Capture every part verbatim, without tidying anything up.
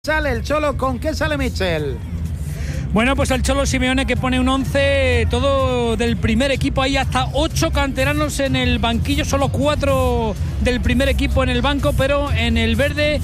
Sale el Cholo, ¿con qué sale Michel? Bueno, pues el Cholo Simeone, que pone un once todo del primer equipo. Hay hasta ocho canteranos en el banquillo, solo cuatro del primer equipo en el banco, pero en el verde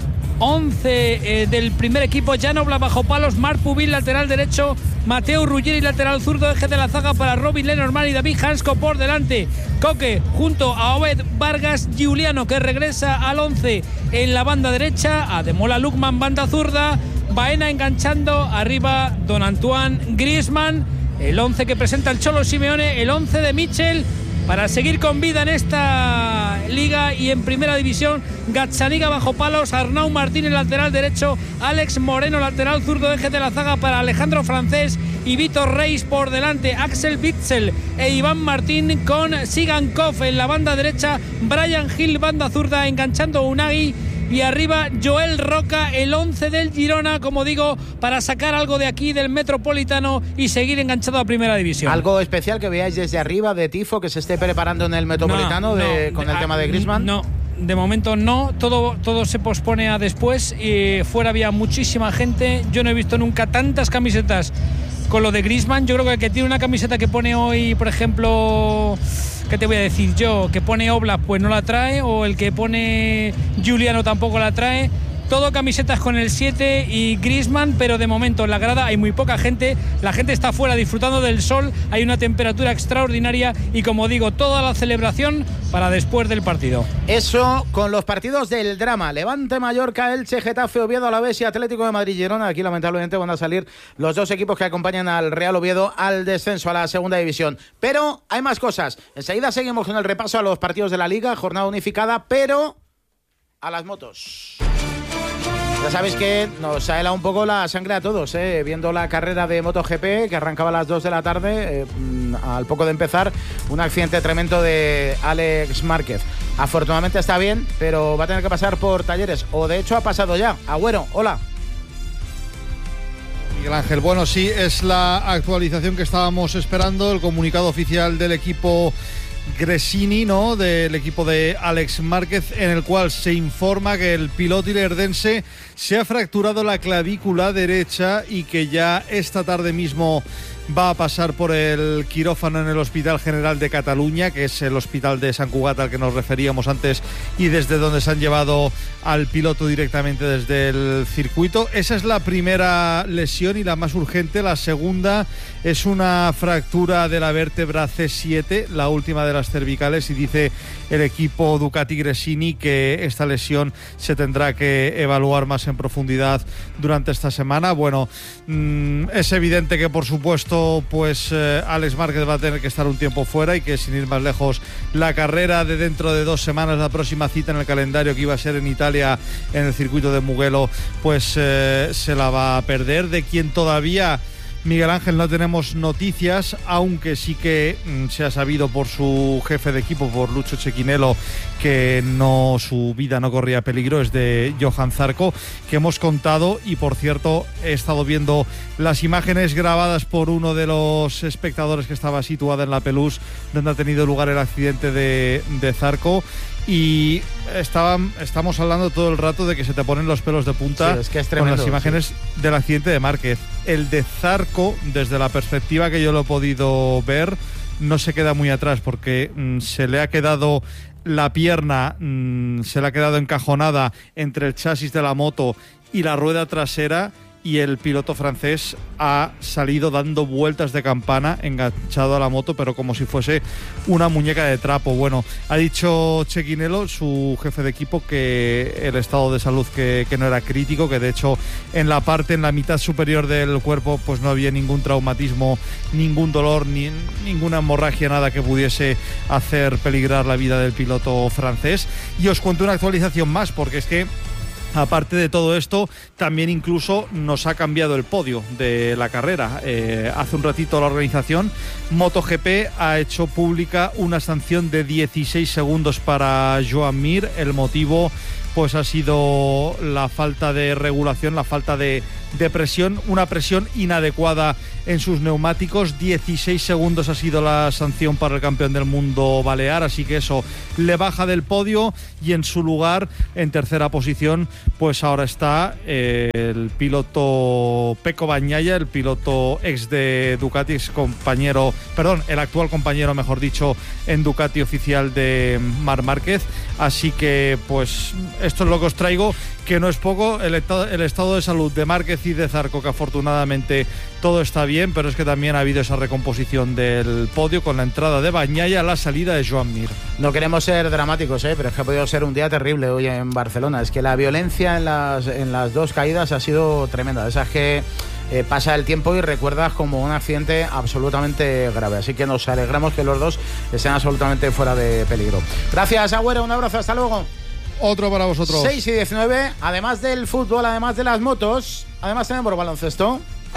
once eh, del primer equipo. Jan-Oblak bajo palos, Marc Pubil lateral derecho, Mateo Ruggeri lateral zurdo, eje de la zaga para Robin Lenormand y David Hansko por delante. Coque junto a Obed Vargas, Giuliano, que regresa al once en la banda derecha, Ademola Lookman banda zurda, Baena enganchando, arriba Don Antoine Griezmann. El once que presenta el Cholo Simeone, el once de Michel para seguir con vida en esta liga. Y en primera división, Gazzaniga bajo palos, Arnau Martínez lateral derecho, Alex Moreno lateral zurdo, eje de la zaga para Alejandro Francés y Vitor Reis por delante, Axel Witsel e Iván Martín con Sigankov en la banda derecha, Brian Hill banda zurda enganchando Unai. Y arriba Joel Roca, el once del Girona, como digo, para sacar algo de aquí del Metropolitano y seguir enganchado a primera división. ¿Algo especial que veáis desde arriba de tifo que se esté preparando en el Metropolitano no, de, no, con el a, tema de Griezmann? No, de momento no, todo, todo se pospone a después. Y fuera había muchísima gente, yo no he visto nunca tantas camisetas con lo de Griezmann. Yo creo que el que tiene una camiseta que pone hoy, por ejemplo, ¿qué te voy a decir yo? Que pone Oblak, pues no la trae, o el que pone Giuliano tampoco la trae. Todo camisetas con el siete y Griezmann, pero de momento en la grada hay muy poca gente. La gente está afuera disfrutando del sol, hay una temperatura extraordinaria y, como digo, toda la celebración para después del partido. Eso con los partidos del drama. Levante, Mallorca, Elche, Getafe, Oviedo, Alavés y Atlético de Madrid, Girona. Aquí lamentablemente van a salir los dos equipos que acompañan al Real Oviedo al descenso, a la segunda división. Pero hay más cosas. Enseguida seguimos con el repaso a los partidos de la Liga, jornada unificada, pero a las motos. Ya sabéis que nos ha helado un poco la sangre a todos, ¿eh? Viendo la carrera de MotoGP que arrancaba a las dos de la tarde, eh, al poco de empezar, un accidente tremendo de Alex Márquez. Afortunadamente está bien, pero va a tener que pasar por talleres, o de hecho ha pasado ya. Agüero, hola. Miguel Ángel, bueno, sí, es la actualización que estábamos esperando, el comunicado oficial del equipo Gresini, ¿no?, del equipo de Alex Márquez, en el cual se informa que el piloto ilerdense se ha fracturado la clavícula derecha y que ya esta tarde mismo va a pasar por el quirófano en el Hospital General de Cataluña, que es el hospital de Sant Cugat al que nos referíamos antes y desde donde se han llevado al piloto directamente desde el circuito. Esa es la primera lesión y la más urgente. La segunda es una fractura de la vértebra C siete, la última de las cervicales, y dice el equipo Ducati Gresini que esta lesión se tendrá que evaluar más en profundidad durante esta semana. Bueno, mmm, es evidente que por supuesto pues eh, Alex Márquez va a tener que estar un tiempo fuera y que, sin ir más lejos, la carrera de dentro de dos semanas, la próxima cita en el calendario, que iba a ser en Italia en el circuito de Mugello, pues eh, se la va a perder. De quien todavía, Miguel Ángel, no tenemos noticias, aunque sí que mm, se ha sabido por su jefe de equipo, por Lucho Cecchinello, que no, su vida no corría peligro, es de Johan Zarco, que hemos contado. Y por cierto, he estado viendo las imágenes grabadas por uno de los espectadores que estaba situado en la Pelouse donde ha tenido lugar el accidente de, de Zarco. Y estaban, estamos hablando todo el rato de que se te ponen los pelos de punta, sí, es que es tremendo, con las imágenes sí. del accidente de Márquez. El de Zarco, desde la perspectiva que yo lo he podido ver, no se queda muy atrás, porque mmm, se le ha quedado la pierna, mmm, se le ha quedado encajonada entre el chasis de la moto y la rueda trasera, y el piloto francés ha salido dando vueltas de campana enganchado a la moto, pero como si fuese una muñeca de trapo. Bueno, ha dicho Cecchinello, su jefe de equipo, que el estado de salud que, que no era crítico, que de hecho en la parte, en la mitad superior del cuerpo, pues no había ningún traumatismo, ningún dolor, ni ninguna hemorragia, nada que pudiese hacer peligrar la vida del piloto francés. Y os cuento una actualización más, porque es que aparte de todo esto, también incluso nos ha cambiado el podio de la carrera. Eh, hace un ratito la organización MotoGP ha hecho pública una sanción de dieciséis segundos para Joan Mir. El motivo pues ha sido la falta de regulación, la falta de de presión, una presión inadecuada en sus neumáticos. dieciséis segundos ha sido la sanción para el campeón del mundo balear, así que eso le baja del podio, y en su lugar, en tercera posición, pues ahora está eh, el piloto Pecco Bagnaia, el piloto ex de Ducati, ex compañero, perdón, el actual compañero, mejor dicho, en Ducati oficial de Marc Márquez. Así que pues esto es lo que os traigo, que no es poco. El estado, el estado de salud de Márquez y de Zarco, que afortunadamente todo está bien, pero es que también ha habido esa recomposición del podio con la entrada de Bagnaia, la salida de Joan Mir. No queremos ser dramáticos, ¿eh? pero es que ha podido ser un día terrible hoy en Barcelona. Es que la violencia en las, en las dos caídas ha sido tremenda. Esas que eh, pasa el tiempo y recuerdas como un accidente absolutamente grave. Así que nos alegramos que los dos estén absolutamente fuera de peligro. Gracias, Agüero, un abrazo, hasta luego. Otro para vosotros. seis y diecinueve, además del fútbol, además de las motos, además tenemos baloncesto.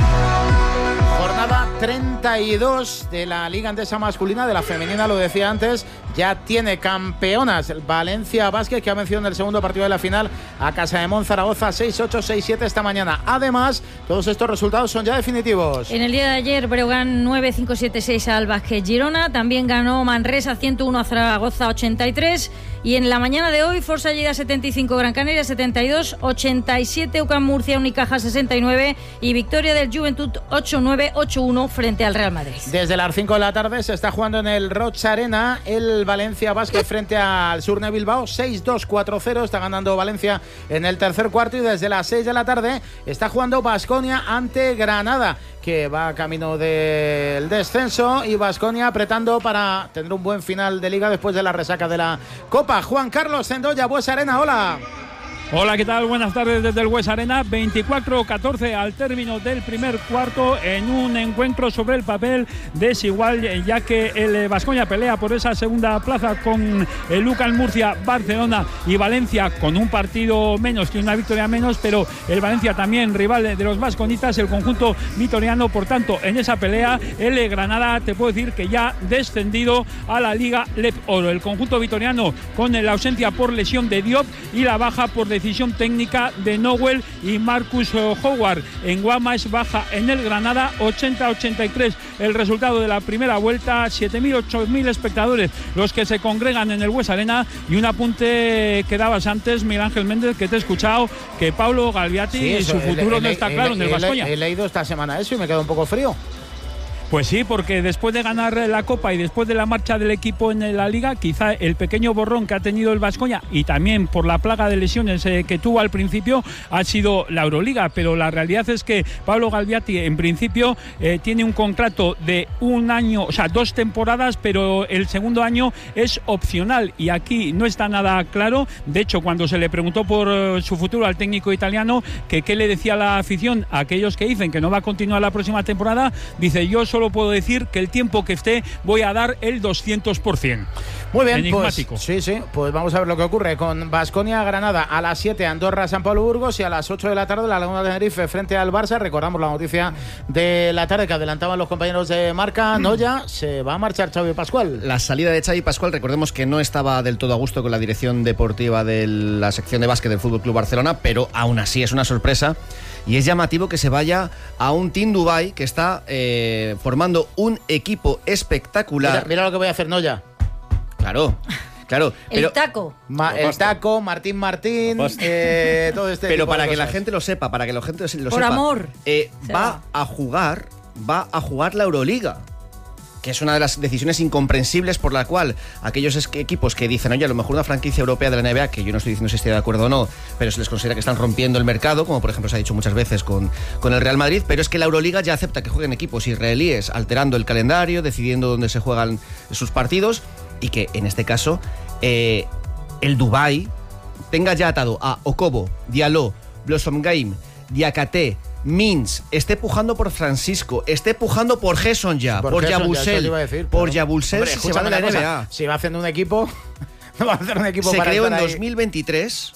Jornada treinta y dos de la Liga Endesa masculina, de la femenina, lo decía antes, ya tiene campeonas el Valencia Basket, que ha vencido en el segundo partido de la final a Casa de Mon Zaragoza seis ocho seis siete esta mañana. Además, todos estos resultados son ya definitivos. En el día de ayer, Breogán nueve cinco siete seis al Basket Girona, también ganó Manresa ciento uno a Zaragoza ochenta y tres, y en la mañana de hoy, Forza Lleida setenta y cinco, Gran Canaria setenta y dos, ochenta y siete UCAM Murcia, Unicaja sesenta y nueve, y victoria del Juventud ocho nueve ocho uno frente al Real Madrid. Desde las cinco de la tarde se está jugando en el Roig Arena el Valencia Basket frente al Surne Bilbao, seis dos cuatro cero, está ganando Valencia en el tercer cuarto, y desde las seis de la tarde está jugando Baskonia ante Granada, que va camino del descenso, y Baskonia apretando para tener un buen final de liga después de la resaca de la Copa. Juan Carlos Sendoya, Bues Arena, hola. Hola, ¿qué tal? Buenas tardes desde el Bues Arena. veinticuatro catorce al término del primer cuarto, en un encuentro sobre el papel desigual, ya que el Baskonia pelea por esa segunda plaza con el UCAM Murcia, Barcelona y Valencia con un partido menos, que una victoria menos, pero el Valencia también rival de los vasconitas, el conjunto vitoriano. Por tanto, en esa pelea, el Granada, te puedo decir que ya descendido a la Liga Lep Oro. El conjunto vitoriano con la ausencia por lesión de Diop y la baja por decisión técnica de Nowell y Marcus Howard. En Guama es baja en el Granada, ochenta a ochenta y tres el resultado de la primera vuelta, siete mil, ocho mil espectadores los que se congregan en el Bues Arena. Y un apunte que dabas antes, Miguel Ángel Méndez, que te he escuchado, que Pablo Galviati, sí, eso, su futuro el, el, no está el, claro el, en el Baskonia. He, he leído esta semana eso y me quedo un poco frío. Pues sí, porque después de ganar la Copa y después de la marcha del equipo en la Liga, quizá el pequeño borrón que ha tenido el Baskonia, y también por la plaga de lesiones eh, que tuvo al principio, ha sido la Euroliga. Pero la realidad es que Pablo Galviati, en principio, eh, tiene un contrato de un año, o sea, dos temporadas, pero el segundo año es opcional, y aquí no está nada claro. De hecho, cuando se le preguntó por eh, su futuro al técnico italiano, que qué le decía la afición a aquellos que dicen que no va a continuar la próxima temporada, dice: yo solo puedo decir que el tiempo que esté voy a dar el doscientos por ciento. Muy bien, enigmático. Pues, sí, sí, pues vamos a ver lo que ocurre con Baskonia Granada a las siete, Andorra San Pablo Burgos, y a las ocho de la tarde la Laguna de Tenerife frente al Barça. Recordamos la noticia de la tarde que adelantaban los compañeros de Marca. Noya, se va a marchar Xavi Pascual. La salida de Xavi Pascual, recordemos que no estaba del todo a gusto con la dirección deportiva de la sección de básquet del F C Barcelona, pero aún así es una sorpresa. Y es llamativo que se vaya a un Team Dubai que está eh, formando un equipo espectacular. Mira, mira lo que voy a hacer, Noya. Claro, claro. El pero, taco. Ma, el taco, Martín Martín, eh, todo este Pero tipo para de que cosas. la gente lo sepa, para que la gente lo Por sepa. amor. Eh, va, va a jugar, va a jugar la Euroliga, que es una de las decisiones incomprensibles por la cual aquellos equipos que dicen, oye, a lo mejor una franquicia europea de la N B A, que yo no estoy diciendo si estoy de acuerdo o no, pero se les considera que están rompiendo el mercado, como por ejemplo se ha dicho muchas veces con, con el Real Madrid, pero es que la Euroliga ya acepta que jueguen equipos israelíes, alterando el calendario, decidiendo dónde se juegan sus partidos, y que en este caso eh, el Dubai tenga ya atado a Okobo, Diallo, Blossom Game, Diakate, Mins, esté pujando por Francisco, esté pujando por Gerson ya, por, por Yabusel, por Yabusel, si se va de la N B A. Si va a hacer un equipo, no va a hacer un equipo se para creó en ahí. dos mil veintitrés,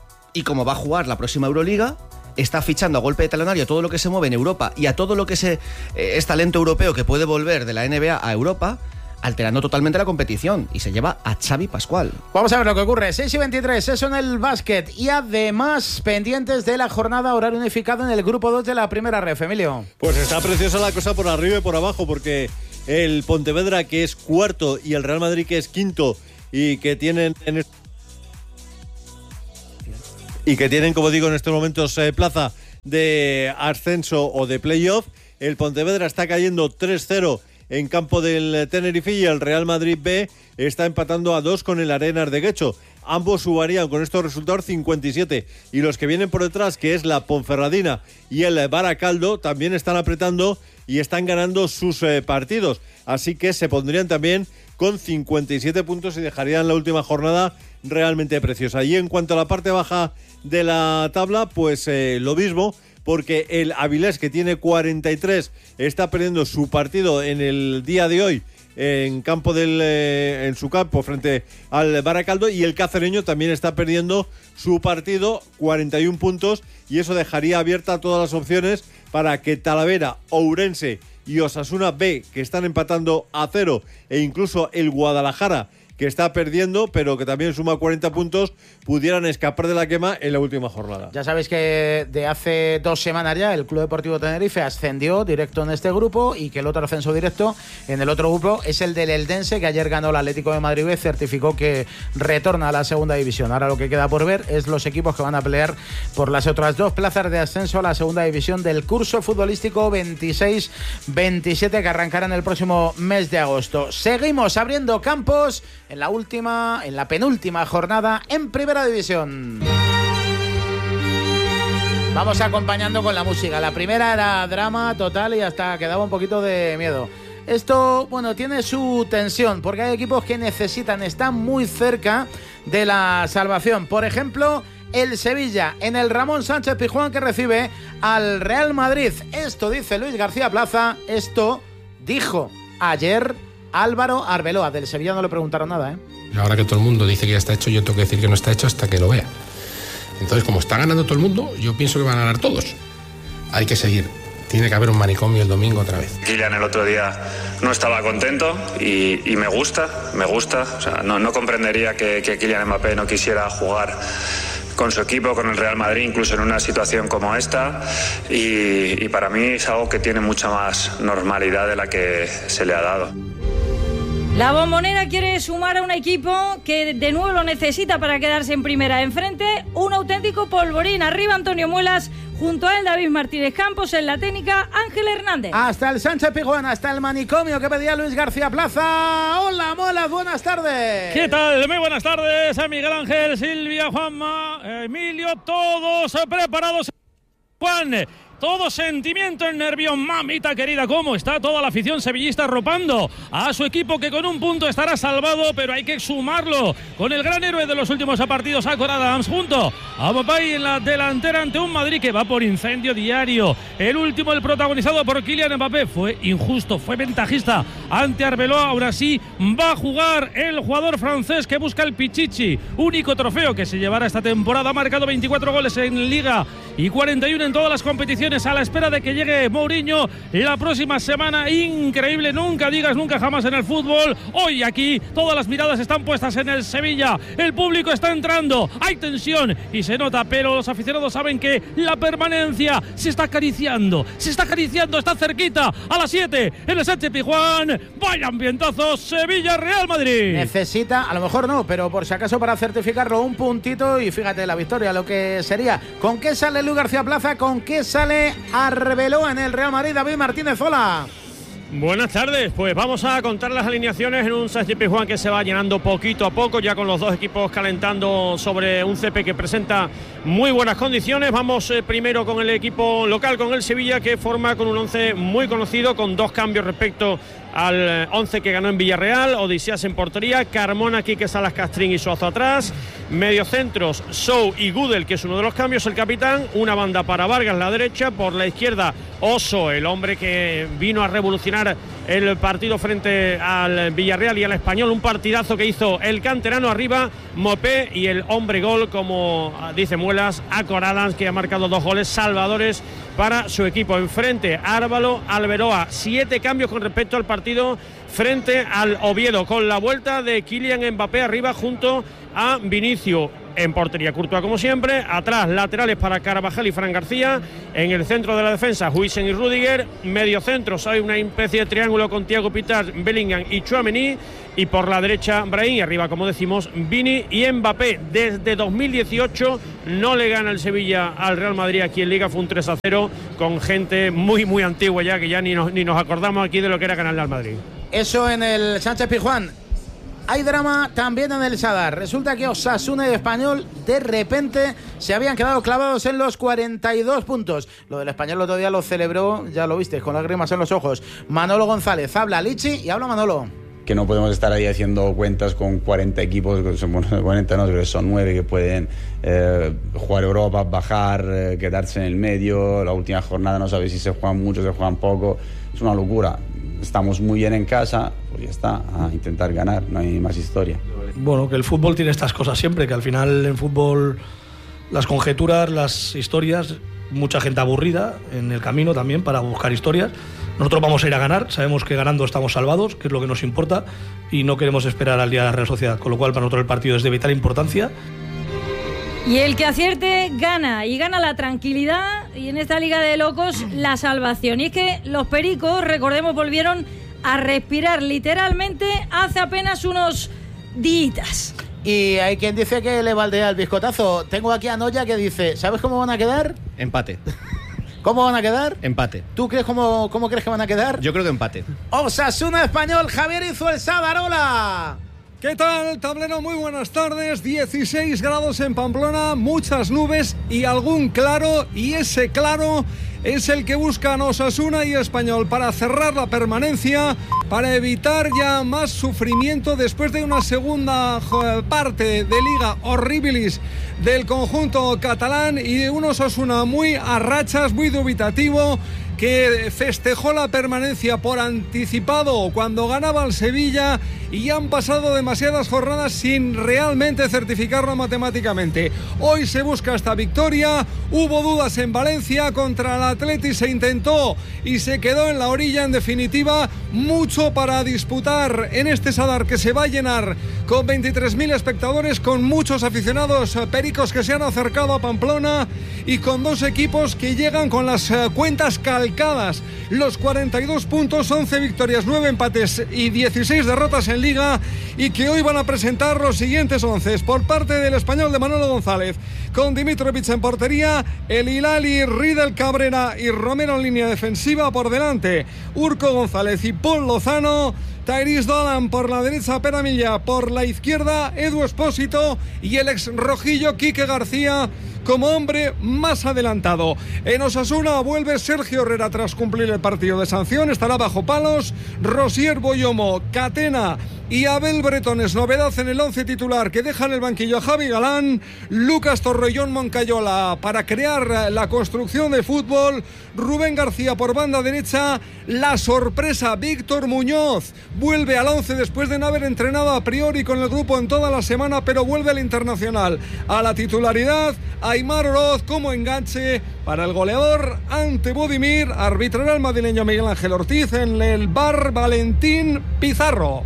y como va a jugar la próxima Euroliga, está fichando a golpe de talonario a todo lo que se mueve en Europa y a todo lo que se, eh, es talento europeo que puede volver de la N B A a Europa. alterando totalmente la competición, y se lleva a Xavi Pascual. Vamos a ver lo que ocurre. seis y veintitrés, eso en el básquet. Y además, pendientes de la jornada, horario unificado en el grupo dos de la primera ref. Emilio. Pues está preciosa la cosa por arriba y por abajo, porque el Pontevedra, que es cuarto, y el Real Madrid, que es quinto, y que tienen en est- y que tienen, como digo, en estos momentos eh, plaza de ascenso o de playoff. El Pontevedra está cayendo tres cero en campo del Tenerife, y el Real Madrid B está empatando a dos con el Arenas de Guecho. Ambos sumarían con estos resultados cincuenta y siete, y los que vienen por detrás, que es la Ponferradina y el Baracaldo, también están apretando y están ganando sus eh, partidos, así que se pondrían también con cincuenta y siete puntos y dejarían la última jornada realmente preciosa. Y en cuanto a la parte baja de la tabla, pues eh, lo mismo, porque el Avilés, que tiene cuarenta y tres, está perdiendo su partido en el día de hoy en campo del eh, en su campo frente al Baracaldo, y el Cacereño también está perdiendo su partido, cuarenta y uno puntos, y eso dejaría abiertas todas las opciones para que Talavera, Ourense y Osasuna B, que están empatando a cero, e incluso el Guadalajara, que está perdiendo, pero que también suma cuarenta puntos, pudieran escapar de la quema en la última jornada. Ya sabéis que de hace dos semanas ya el Club Deportivo Tenerife ascendió directo en este grupo, y que el otro ascenso directo en el otro grupo es el del Eldense, que ayer ganó el Atlético de Madrid B, certificó que retorna a la segunda división. Ahora lo que queda por ver es los equipos que van a pelear por las otras dos plazas de ascenso a la segunda división del curso futbolístico veintiséis veintisiete, que arrancará en el próximo mes de agosto. Seguimos abriendo campos en la última, en la penúltima jornada en Primera División. Vamos acompañando con la música. La primera era drama total y hasta quedaba un poquito de miedo. Esto, bueno, tiene su tensión, porque hay equipos que necesitan, están muy cerca de la salvación. Por ejemplo, el Sevilla, en el Ramón Sánchez Pizjuán, que recibe al Real Madrid. Esto dice Luis García Plaza, esto dijo ayer Álvaro Arbeloa. Del Sevilla no le preguntaron nada, ¿eh? Ahora que todo el mundo dice que ya está hecho, yo tengo que decir que no está hecho hasta que lo vea. Entonces, como está ganando todo el mundo, yo pienso que van a ganar todos. Hay que seguir. Tiene que haber un manicomio el domingo otra vez. Kylian el otro día no estaba contento y, y me gusta, me gusta. O sea, no, no comprendería que, que Kylian Mbappé no quisiera jugar con su equipo, con el Real Madrid, incluso en una situación como esta, y, y para mí es algo que tiene mucha más normalidad de la que se le ha dado. La Bombonera quiere sumar a un equipo que de nuevo lo necesita para quedarse en primera. Enfrente, un auténtico polvorín. Arriba Antonio Muelas, junto a él David Martínez Campos, en la técnica Ángel Hernández. Hasta el Sánchez Pizjuán, hasta el manicomio que pedía Luis García Plaza. Hola, Muelas, buenas tardes. ¿Qué tal? Muy buenas tardes a Miguel Ángel, Silvia, Juanma, Emilio, todos preparados. Juan, todo sentimiento en nervios, mamita querida, cómo está toda la afición sevillista arropando a su equipo, que con un punto estará salvado, pero hay que sumarlo con el gran héroe de los últimos partidos, Acor Adams, junto a Mbappé en la delantera, ante un Madrid que va por incendio diario. El último, el protagonizado por Kylian Mbappé, fue injusto, fue ventajista ante Arbeloa. Ahora sí va a jugar el jugador francés que busca el Pichichi, único trofeo que se llevará esta temporada. Ha marcado veinticuatro goles en Liga y cuarenta y uno en todas las competiciones, a la espera de que llegue Mourinho la próxima semana. Increíble, nunca digas nunca jamás en el fútbol. Hoy aquí todas las miradas están puestas en el Sevilla, el público está entrando, hay tensión y se nota, pero los aficionados saben que la permanencia se está acariciando, se está acariciando, está cerquita. A las siete en el Sánchez Pizjuán, vaya ambientazo, Sevilla Real Madrid. Necesita, a lo mejor no, pero por si acaso para certificarlo, un puntito, y fíjate la victoria, lo que sería. ¿Con qué sale Luis García Plaza? ¿Con qué sale Arbeloa en el Real Madrid? David Martínez, hola. Buenas tardes, pues vamos a contar las alineaciones en un Sánchez Pizjuán que se va llenando poquito a poco, ya con los dos equipos calentando sobre un césped que presenta muy buenas condiciones. Vamos eh, primero con el equipo local, con el Sevilla, que forma con un once muy conocido, con dos cambios respecto al once que ganó en Villarreal. Odisías en portería, Carmona, Quique Salas, Castrín y Suazo atrás, mediocentros Sou y Gudel, que es uno de los cambios, el capitán, una banda para Vargas la derecha, por la izquierda Oso, el hombre que vino a revolucionar el partido frente al Villarreal y al Español. Un partidazo que hizo el canterano arriba, Mopé, y el hombre gol, como dice Muelas, a Coralans, que ha marcado dos goles salvadores para su equipo. Enfrente, Árvalo, Alberoa. Siete cambios con respecto al partido frente al Oviedo, con la vuelta de Kylian Mbappé arriba junto a Vinicio. En portería, Courtois como siempre. Atrás, laterales para Carvajal y Fran García. En el centro de la defensa, Huijsen y Rüdiger. Medio centro, hay una especie de triángulo con Thiago Pitart, Bellingham y Tchouaméni. Y por la derecha, Brahim. Y arriba, como decimos, Vini y Mbappé. Desde dos mil dieciocho no le gana el Sevilla al Real Madrid aquí en Liga. Fue un tres a cero con gente muy, muy antigua ya, que ya ni nos, ni nos acordamos aquí de lo que era ganarle al Madrid. Eso en el Sánchez Pizjuán. Hay drama también en el Sadar. Resulta que Osasuna y Español de repente se habían quedado clavados en los cuarenta y dos puntos. Lo del Español el otro día lo celebró, ya lo viste, con lágrimas en los ojos. Manolo González, habla Lichi y habla Manolo. Que no podemos estar ahí haciendo cuentas con cuarenta equipos, bueno, cuarenta no, pero son nueve que pueden eh, jugar Europa, bajar, eh, quedarse en el medio. La última jornada no sabes si se juegan mucho, se juegan poco. Es una locura. Estamos muy bien en casa, pues ya está, a intentar ganar, no hay más historia. Bueno, que el fútbol tiene estas cosas siempre, que al final en fútbol las conjeturas, las historias, mucha gente aburrida en el camino también para buscar historias. Nosotros vamos a ir a ganar, sabemos que ganando estamos salvados, que es lo que nos importa, y no queremos esperar al día de la Real Sociedad, con lo cual para nosotros el partido es de vital importancia. Y el que acierte gana, y gana la tranquilidad, y en esta liga de locos la salvación. Y es que los pericos, recordemos, volvieron a respirar literalmente hace apenas unos días. Y hay quien dice que le baldea el biscotazo. Tengo aquí a Noya que dice, ¿sabes cómo van a quedar? Empate. ¿Cómo van a quedar? Empate. ¿Tú crees cómo, cómo crees que van a quedar? Yo creo que empate. Osasuna Español, Javier hizo el Sadarola. ¿Qué tal, tablero? Muy buenas tardes. dieciséis grados en Pamplona, muchas nubes y algún claro, y ese claro es el que buscan Osasuna y Español para cerrar la permanencia, para evitar ya más sufrimiento después de una segunda parte de Liga horribilis del conjunto catalán y de un Osasuna muy a rachas, muy dubitativo, que festejó la permanencia por anticipado cuando ganaba al Sevilla, y han pasado demasiadas jornadas sin realmente certificarlo matemáticamente. Hoy se busca esta victoria. Hubo dudas en Valencia contra el Atleti, se intentó y se quedó en la orilla. En definitiva, mucho para disputar en este Sadar, que se va a llenar con veintitrés mil espectadores, con muchos aficionados pericos que se han acercado a Pamplona, y con dos equipos que llegan con las cuentas calcadas, los cuarenta y dos puntos, once victorias, nueve empates y dieciséis derrotas en Liga, y que hoy van a presentar los siguientes once. Por parte del Español de Manolo González, con Dimitrovic en portería, el Hilali, Riedel, Cabrera y Romero en línea defensiva. Por delante, Urco González y Paul Lozano. Tyrese Dolan por la derecha, Pere Milla por la izquierda, Edu Espósito y el ex rojillo Quique García como hombre más adelantado. En Osasuna vuelve Sergio Herrera tras cumplir el partido de sanción, estará bajo palos. Rosier Boyomo, Catena y Abel Bretones, novedad en el once titular, que deja en el banquillo a Javi Galán. Lucas Torrellón Moncayola para crear la construcción de fútbol. Rubén García por banda derecha. La sorpresa, Víctor Muñoz vuelve al once después de no haber entrenado a priori con el grupo en toda la semana, pero vuelve al internacional a la titularidad. Aimar Oroz como enganche para el goleador ante Budimir. Arbitrará el madrileño Miguel Ángel Ortiz, en el bar Valentín Pizarro.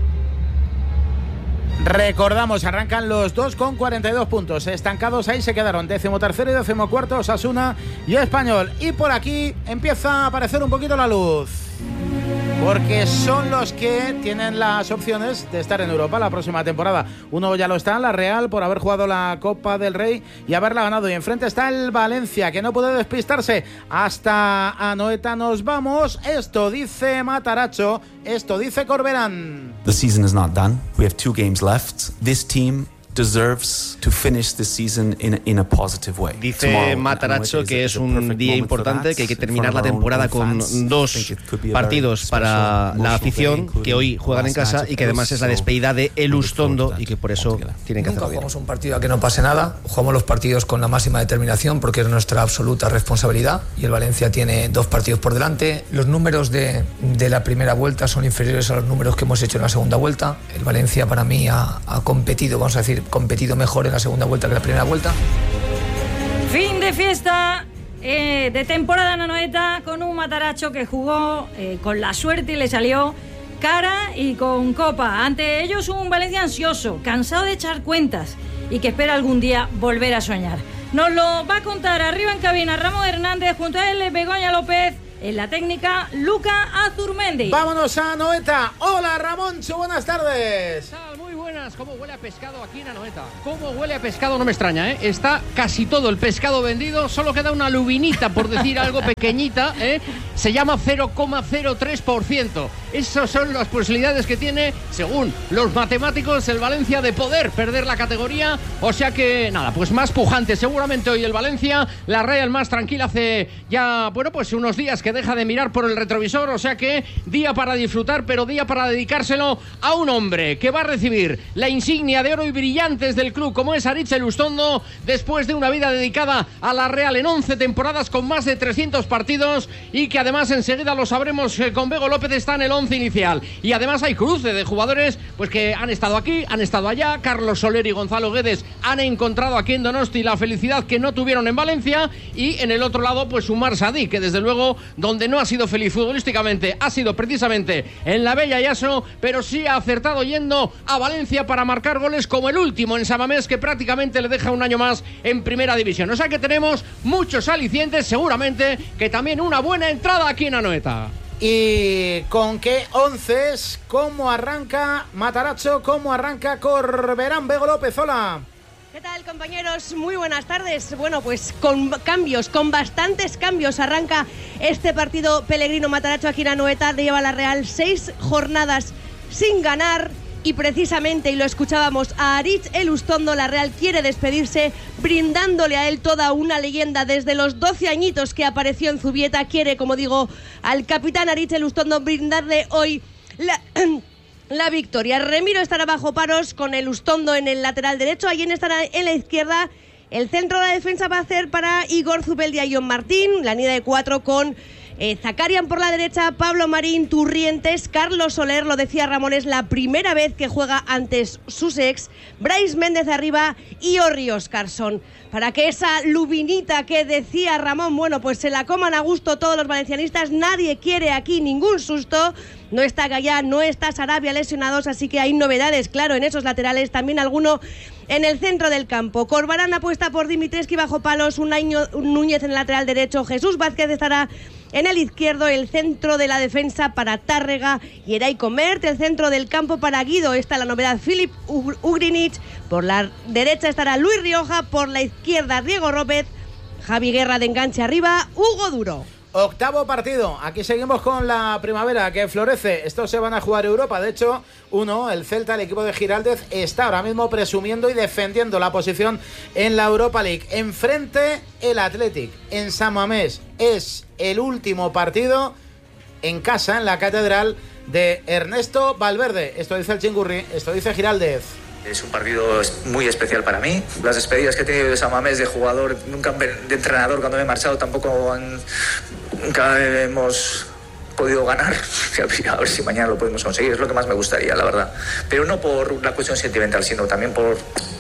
Recordamos, arrancan los dos con cuarenta y dos puntos. Estancados ahí se quedaron décimo tercero y décimo cuarto Osasuna y Español. Y por aquí empieza a aparecer un poquito la luz, porque son los que tienen las opciones de estar en Europa la próxima temporada. Uno ya lo está, la Real, por haber jugado la Copa del Rey y haberla ganado. Y enfrente está el Valencia, que no puede despistarse. Hasta Anoeta nos vamos. Esto dice Mataracho, esto dice Corberán. The season is not done. We have two games left. This team deserves to finish the season in, in a positive way. Dice Matarazzo que es un día importante, que hay que terminar la temporada con dos partidos para la afición que hoy juegan en casa y que además es la despedida de El Ustondo y que por eso tienen que hacerlo bien. Nunca jugamos un partido a que no pase nada, jugamos los partidos con la máxima determinación porque es nuestra absoluta responsabilidad y el Valencia tiene dos partidos por delante. Los números de, de la primera vuelta son inferiores a los números que hemos hecho en la segunda vuelta. El Valencia para mí ha, ha competido, vamos a decir, competido mejor en la segunda vuelta que la primera vuelta. Fin de fiesta eh, de temporada en Anoeta con un Matarazzo que jugó eh, con la suerte y le salió cara y con copa. Ante ellos un Valencia ansioso, cansado de echar cuentas y que espera algún día volver a soñar. Nos lo va a contar arriba en cabina Ramón Hernández, junto a él Begoña López. En la técnica, Luca Azurmendi. Vámonos a Anoeta. Hola, Ramoncho, buenas tardes. Muy buenas. ¿Cómo huele a pescado aquí en Anoeta? ¿Cómo huele a pescado? No me extraña, ¿eh? Está casi todo el pescado vendido. Solo queda una lubinita, por decir algo, pequeñita, ¿eh? Se llama cero coma cero tres por ciento. Esas son las posibilidades que tiene, según los matemáticos, el Valencia de poder perder la categoría. O sea que, nada, pues más pujante seguramente hoy el Valencia. La Real más tranquila hace ya, bueno, pues unos días que deja de mirar por el retrovisor, o sea que día para disfrutar, pero día para dedicárselo a un hombre que va a recibir la insignia de oro y brillantes del club, como es Aritz Elustondo, después de una vida dedicada a la Real en once temporadas con más de trescientos partidos y que además enseguida lo sabremos eh, con Bego López está en el once inicial. Y además hay cruce de jugadores pues que han estado aquí, han estado allá. Carlos Soler y Gonzalo Guedes han encontrado aquí en Donosti la felicidad que no tuvieron en Valencia, y en el otro lado pues Umar Sadí, que desde luego donde no ha sido feliz futbolísticamente ha sido precisamente en la Bella Yaso, pero sí ha acertado yendo a Valencia para marcar goles como el último en Samamés, que prácticamente le deja un año más en primera división. O sea que tenemos muchos alicientes, seguramente que también una buena entrada aquí en Anoeta. ¿Y con qué onces? ¿Cómo arranca Matarazzo? ¿Cómo arranca Corberán? Bego López, hola. ¿Qué tal, compañeros? Muy buenas tardes. Bueno, pues con cambios, con bastantes cambios arranca este partido Pellegrino Matarazzo aquí en Anoeta. Lleva la Real seis jornadas sin ganar y precisamente, y lo escuchábamos, a Aritz Elustondo la Real quiere despedirse brindándole a él toda una leyenda desde los doce añitos que apareció en Zubieta. Quiere, como digo, al capitán Aritz Elustondo brindarle hoy la... la victoria. Remiro estará bajo paros con Elustondo en el lateral derecho. Allí estará en la izquierda. El centro de la defensa va a ser para Igor Zubeldia y John Martín. La línea de cuatro con eh, Zakarian por la derecha, Pablo Marín, Turrientes, Carlos Soler. Lo decía Ramón, es la primera vez que juega ante sus ex. Brais Méndez arriba y Orri Oscarson. Para que esa lubinita que decía Ramón, bueno, pues se la coman a gusto todos los valencianistas. Nadie quiere aquí ningún susto. No está Gallá, no está Sarabia lesionados, así que hay novedades, claro, en esos laterales, también alguno en el centro del campo. Corberán apuesta por Dimitrescu bajo palos, un Núñez en el lateral derecho, Jesús Vázquez estará en el izquierdo, el centro de la defensa para Tárrega y Eray Comert, el centro del campo para Guido. Esta es la novedad, Filip Ugrinic. Por la derecha estará Luis Rioja, por la izquierda Diego López, Javi Guerra de enganche arriba, Hugo Duro. Octavo partido, aquí seguimos con la primavera que florece. Estos se van a jugar Europa. De hecho, uno, el Celta, el equipo de Giraldez, está ahora mismo presumiendo y defendiendo la posición en la Europa League. Enfrente el Athletic en San Mamés. Es el último partido en casa, en la catedral de Ernesto Valverde. Esto dice el Chingurri, esto dice Giraldez. Es un partido muy especial para mí. Las despedidas que he tenido de San Mamés de jugador, nunca de entrenador cuando me he marchado, tampoco han, nunca hemos podido ganar. A ver si mañana lo podemos conseguir, es lo que más me gustaría, la verdad. Pero no por la cuestión sentimental, sino también por,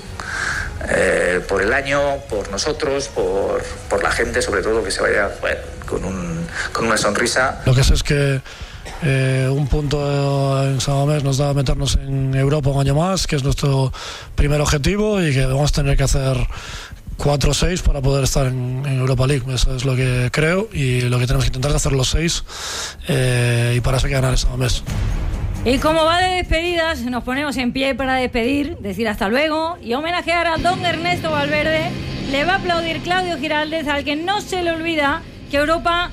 eh, por el año, por nosotros, por, por la gente, sobre todo, que se vaya bueno, con, un, con una sonrisa. Lo que sé es que Eh, un punto en San Mamés nos da meternos en Europa un año más, que es nuestro primer objetivo, y que vamos a tener que hacer cuatro o seis para poder estar en, en Europa League. Eso es lo que creo, y lo que tenemos que intentar es hacer los seis, eh, y para eso hay que ganar en San Mamés. Y como va de despedidas, nos ponemos en pie para despedir, decir hasta luego y homenajear a don Ernesto Valverde. Le va a aplaudir Claudio Giraldez, al que no se le olvida que Europa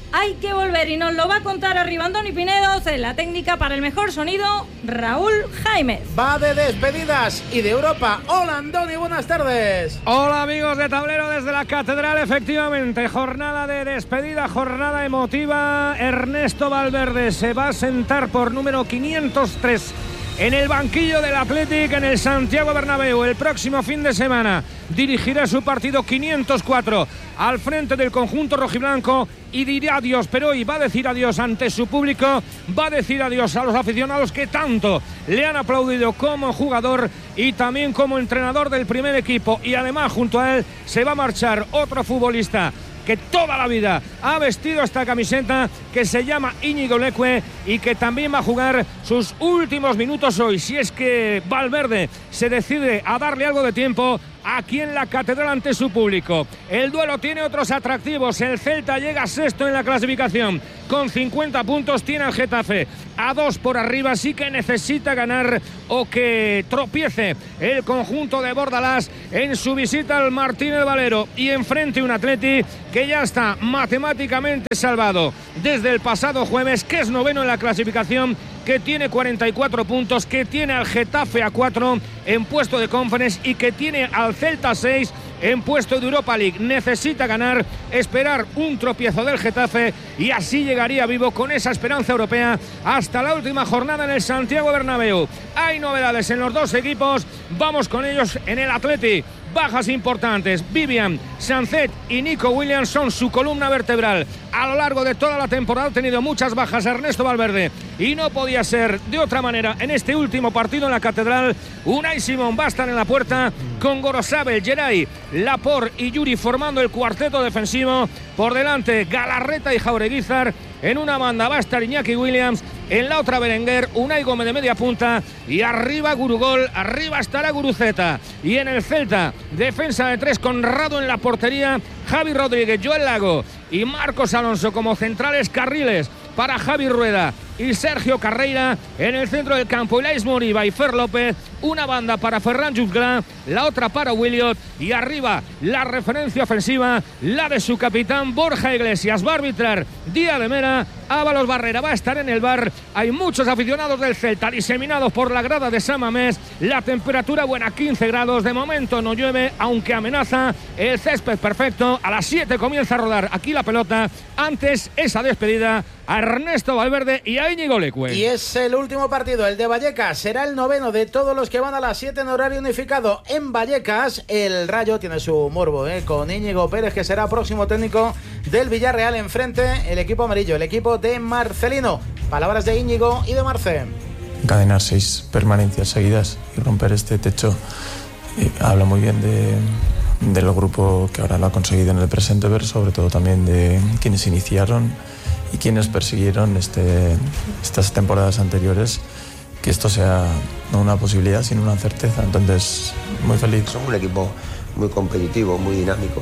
hay que volver y nos lo va a contar arriba Andoni Pinedo, en la técnica para el mejor sonido, Raúl Jaime. Va de despedidas y de Europa. Hola Andoni, buenas tardes. Hola amigos de Tablero desde la Catedral, efectivamente, jornada de despedida, jornada emotiva. Ernesto Valverde se va a sentar por número quinientos tres en el banquillo del Athletic en el Santiago Bernabéu el próximo fin de semana. Dirigirá su partido quinientos cuatro al frente del conjunto rojiblanco y dirá adiós, pero hoy va a decir adiós ante su público, va a decir adiós a los aficionados que tanto le han aplaudido como jugador y también como entrenador del primer equipo, y además junto a él se va a marchar otro futbolista que toda la vida ha vestido esta camiseta, que se llama Íñigo Leque y que también va a jugar sus últimos minutos hoy, si es que Valverde se decide a darle algo de tiempo aquí en la Catedral ante su público. El duelo tiene otros atractivos. El Celta llega sexto en la clasificación con cincuenta puntos, tiene al Getafe a dos por arriba, así que necesita ganar o que tropiece el conjunto de Bordalás en su visita al Martínez Valero, y enfrente un Atleti que ya está matemáticamente salvado desde el pasado jueves, que es noveno en la clasificación, que tiene cuarenta y cuatro puntos, que tiene al Getafe a cuatro en puesto de Conference y que tiene al Celta seis en puesto de Europa League. Necesita ganar, esperar un tropiezo del Getafe y así llegaría vivo con esa esperanza europea hasta la última jornada en el Santiago Bernabéu. Hay novedades en los dos equipos, vamos con ellos. En el Atleti, bajas importantes. Vivian, Sancet y Nico Williams son su columna vertebral. A lo largo de toda la temporada ha tenido muchas bajas Ernesto Valverde y no podía ser de otra manera en este último partido en la Catedral. Unai Simón va a estar en la puerta con Gorosabel, Geray, Laporte y Yuri formando el cuarteto defensivo. Por delante Galarreta y Jaureguizar. En una banda va a estar Iñaki Williams, en la otra Berenguer, Unai Gómez de media punta y arriba Gurugol, arriba estará Guruceta. Y en el Celta, defensa de tres con Rado en la portería, Javi Rodríguez, Joel Lago y Marcos Alonso como centrales, carriles para Javi Rueda y Sergio Carreira. En el centro del campo, Ilais Moriba y Fer López. Una banda para Ferran Jutgla, la otra para Williot. Y arriba, la referencia ofensiva, la de su capitán Borja Iglesias. Va a arbitrar Díaz de Mera. Ábalos Barrera va a estar en el bar. Hay muchos aficionados del Celta diseminados por la grada de San Mamés. La temperatura buena, quince grados. De momento no llueve, aunque amenaza el césped perfecto. A las siete comienza a rodar aquí la pelota. Antes, esa despedida a Ernesto Valverde y a Íñigo Leque. Y es el último partido, el de Vallecas. Será el noveno de todos los que van a las siete en horario unificado en Vallecas. El Rayo tiene su morbo, ¿eh? Con Íñigo Pérez, que será próximo técnico del Villarreal. Enfrente el equipo amarillo, el equipo de Marcelino. Palabras de Íñigo y de Marce. Encadenar seis permanencias seguidas y romper este techo eh, habla muy bien de, del grupo que ahora lo ha conseguido en el presente, pero sobre todo también de quienes iniciaron y quienes persiguieron este, estas temporadas anteriores, que esto sea no una posibilidad sino una certeza. Entonces, muy feliz. Somos un equipo muy competitivo, muy dinámico,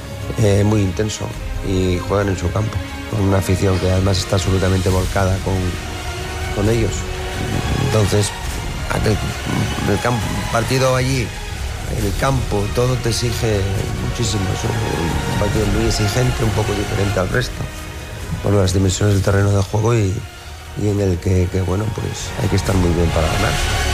eh, muy intenso, y juegan en su campo con una afición que además está absolutamente volcada con, con ellos. Entonces, aquel, el campo, partido allí, en el campo, todo te exige muchísimo. Es un partido muy exigente, un poco diferente al resto por las dimensiones del terreno de juego, y, y en el que, que, bueno, pues hay que estar muy bien para ganar.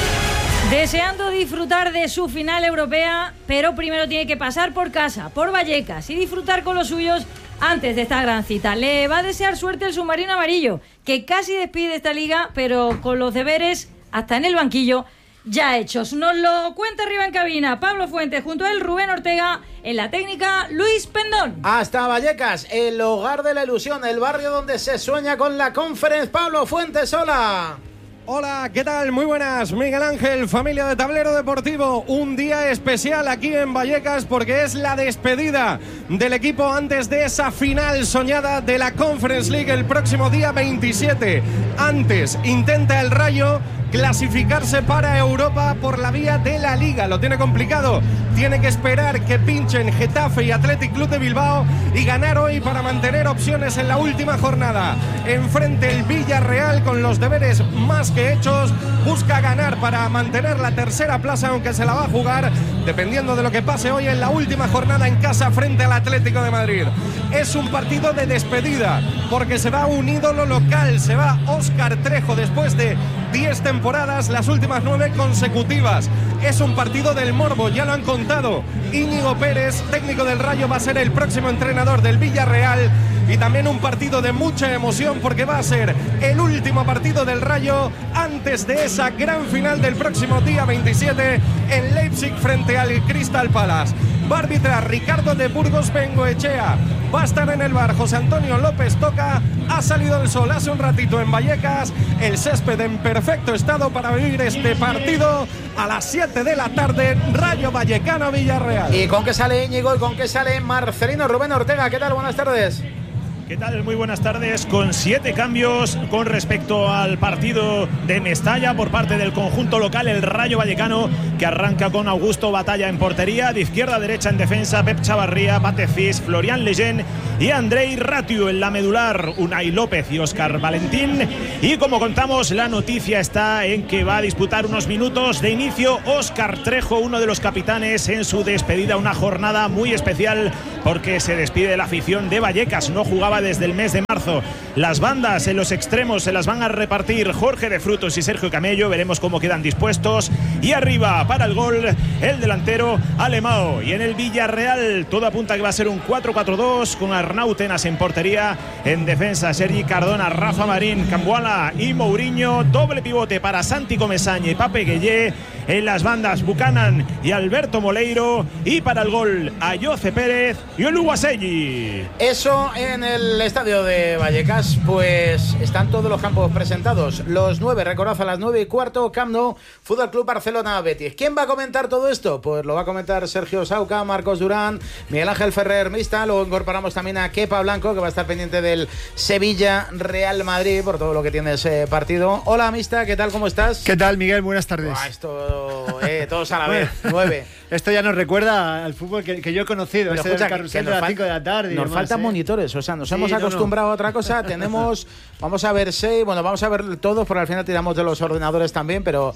Deseando disfrutar de su final europea, pero primero tiene que pasar por casa, por Vallecas, y disfrutar con los suyos antes de esta gran cita. Le va a desear suerte el submarino amarillo, que casi despide esta liga, pero con los deberes hasta en el banquillo ya hechos. Nos lo cuenta arriba en cabina Pablo Fuentes, junto a él Rubén Ortega, en la técnica Luis Pendón. Hasta Vallecas, el hogar de la ilusión, el barrio donde se sueña con la Conference. Pablo Fuentes, hola. Hola, ¿qué tal? Muy buenas, Miguel Ángel, familia de Tablero Deportivo. Un día especial aquí en Vallecas porque es la despedida del equipo antes de esa final soñada de la Conference League el próximo día veintisiete. Antes intenta el Rayo clasificarse para Europa por la vía de la Liga. Lo tiene complicado. Tiene que esperar que pinchen Getafe y Athletic Club de Bilbao y ganar hoy para mantener opciones en la última jornada. Enfrente el Villarreal con los deberes más que hechos, busca ganar para mantener la tercera plaza, aunque se la va a jugar dependiendo de lo que pase hoy en la última jornada en casa frente al Atlético de Madrid. Es un partido de despedida porque se va un ídolo local, se va Óscar Trejo después de diez temporadas, las últimas nueve consecutivas. Es un partido del morbo, ya lo han contado. Íñigo Pérez, técnico del Rayo, va a ser el próximo entrenador del Villarreal, y también un partido de mucha emoción porque va a ser el último partido del Rayo antes de esa gran final del próximo día veintisiete en Leipzig frente al Crystal Palace. Va a arbitrar Ricardo de Burgos Bengoechea. Va a estar en el bar José Antonio López Toca. Ha salido el sol hace un ratito en Vallecas. El césped en perfecto estado para vivir este partido a las siete de la tarde. Rayo Vallecano Villarreal. ¿Y con qué sale Íñigo y con qué sale Marcelino? Rubén Ortega, ¿qué tal? Buenas tardes. ¿Qué tal? Muy buenas tardes. Con siete cambios con respecto al partido de Mestalla por parte del conjunto local, el Rayo Vallecano, que arranca con Augusto Batalla en portería, de izquierda a derecha en defensa, Pep Chavarría, Patefis, Florian Lejeune y Andrei Ratiu en la medular, Unai López y Óscar Valentín. Y como contamos, la noticia está en que va a disputar unos minutos de inicio Óscar Trejo, uno de los capitanes, en su despedida, una jornada muy especial porque se despide de la afición de Vallecas. No jugaba desde el mes de marzo. Las bandas en los extremos se las van a repartir Jorge de Frutos y Sergio Camello. Veremos cómo quedan dispuestos. Y arriba para el gol el delantero Alemão. Y en el Villarreal todo apunta que va a ser un cuatro cuatro dos con Arnautenas en portería. En defensa Sergi Cardona, Rafa Marín, Cambuala y Mourinho. Doble pivote para Santi Comesaña y Pape Gueye. En las bandas Buchanan y Alberto Moleiro. Y para el gol Ayoce Pérez y Oluwaseyi. Eso en el estadio de Vallecas, pues están todos los campos presentados. Los nueve, recordad, a las nueve y cuarto, Camp Nou, Fútbol Club Barcelona Betis. ¿Quién va a comentar todo esto? Pues lo va a comentar Sergio Sauca, Marcos Durán, Miguel Ángel Ferrer Mista. Luego incorporamos también a Kepa Blanco, que va a estar pendiente del Sevilla Real Madrid por todo lo que tiene ese partido. Hola Mista, ¿qué tal? ¿Cómo estás? ¿Qué tal, Miguel? Buenas tardes. Buah, esto, eh, todos a la vez, nueve. Esto ya nos recuerda al fútbol que, que yo he conocido, Pero este escucha, del carrusel que de las fal- cinco de la tarde. y Nos demás, faltan ¿eh? monitores, o sea, nos Sí, hemos no, no. acostumbrado a otra cosa. Tenemos, vamos a ver seis, bueno, vamos a ver todos, porque al final tiramos de los ordenadores también, pero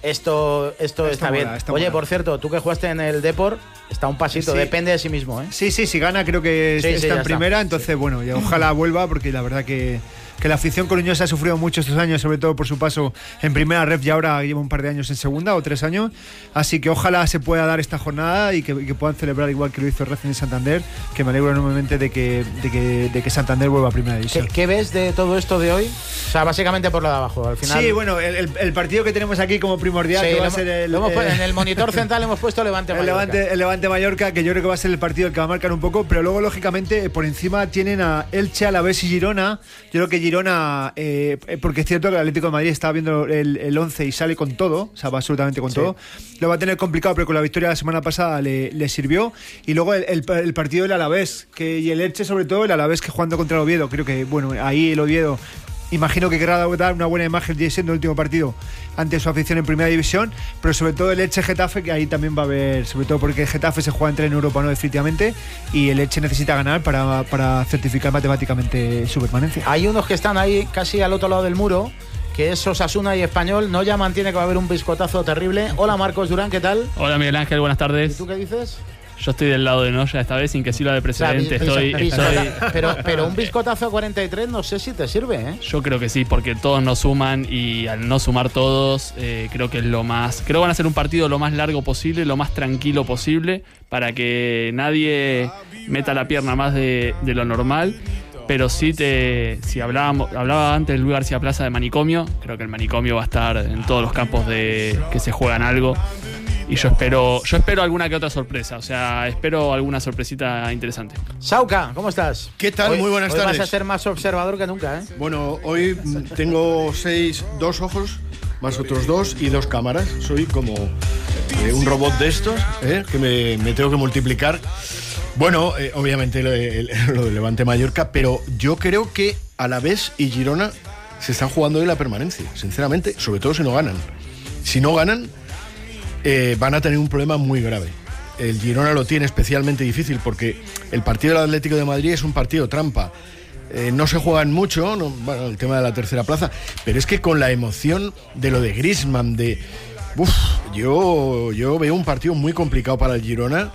esto, esto está, Está bien. mola, está Oye, mola. por cierto, tú que jugaste en el Depor, está un pasito, Sí. depende de sí mismo, ¿eh? Sí, sí, si gana creo que Sí, sí, está ya en está. primera, entonces bueno, y ojalá vuelva porque la verdad que, que la afición coruñesa ha sufrido mucho estos años, sobre todo por su paso en primera ref y ahora lleva un par de años en segunda o tres años, así que ojalá se pueda dar esta jornada y que, y que puedan celebrar igual que lo hizo Racing en Santander, que me alegro enormemente de que, de que, de que Santander vuelva a primera división. ¿Qué, qué ves de todo esto de hoy? O sea, básicamente por lo de abajo, al final. Sí, bueno, el, el- el partido que tenemos aquí como primordial, Sí, que va lo a hemos- ser el, lo hemos pu- eh, en el monitor central hemos puesto Levante el Mallorca. Levante, el Levante Mallorca, que yo creo que va a ser el partido el que va a marcar un poco, pero luego lógicamente por encima tienen a Elche, Alavés y Girona. Yo creo que Girona, eh, porque es cierto que el Atlético de Madrid está viendo el, el once y sale con todo, o sea, va absolutamente con Sí. todo. Lo va a tener complicado, pero con la victoria la semana pasada le, le sirvió. Y luego el, el- el partido del Alavés, que, y el Elche sobre todo, el Alavés que jugando contra el Oviedo, creo que, bueno, ahí el Oviedo imagino que querrá dar una buena imagen ya siendo el último partido ante su afición en primera división, pero sobre todo el Elche Getafe, que ahí también va a haber, sobre todo porque el Getafe se juega entre en Europa, no definitivamente, y el Elche necesita ganar para, para certificar matemáticamente su permanencia. Hay unos que están ahí casi al otro lado del muro, que es Osasuna y Español. No ya mantiene que va a haber un biscotazo terrible. Hola Marcos Durán, ¿qué tal? Hola Miguel Ángel, buenas tardes. ¿Y tú qué dices? Yo estoy del lado de Noya esta vez, sin que sirva de precedente. O sea, bis- estoy, bis- estoy- pero, pero un biscotazo a cuarenta y tres no sé si te sirve, ¿eh? Yo creo que sí, porque todos nos suman y al no sumar todos, eh, creo que es lo más. Creo que van a ser un partido lo más largo posible, lo más tranquilo posible, para que nadie meta la pierna más de, de lo normal. Pero sí te. Si hablábamos, hablaba antes Luis García Plaza de manicomio, creo que el manicomio va a estar en todos los campos de que se juegan algo. Y yo espero, yo espero alguna que otra sorpresa, o sea, espero alguna sorpresita interesante. Sauca, ¿cómo estás? ¿Qué tal? Hoy- Muy buenas hoy tardes. Vas a ser más observador que nunca, ¿eh? Bueno, hoy mm, tengo seis, dos ojos, más otros dos y dos cámaras. Soy como eh, un robot de estos, ¿eh? que me, me tengo que multiplicar. Bueno, eh, obviamente lo, de- lo de Levante Mallorca, pero yo creo que Alavés y Girona se están jugando hoy la permanencia, sinceramente, sobre todo si no ganan. Si no ganan, eh, van a tener un problema muy grave. El Girona lo tiene especialmente difícil porque el partido del Atlético de Madrid es un partido trampa. Eh, no se juegan mucho, no, bueno, el tema de la tercera plaza, pero es que con la emoción de lo de Griezmann, de... Uf, yo, yo veo un partido muy complicado para el Girona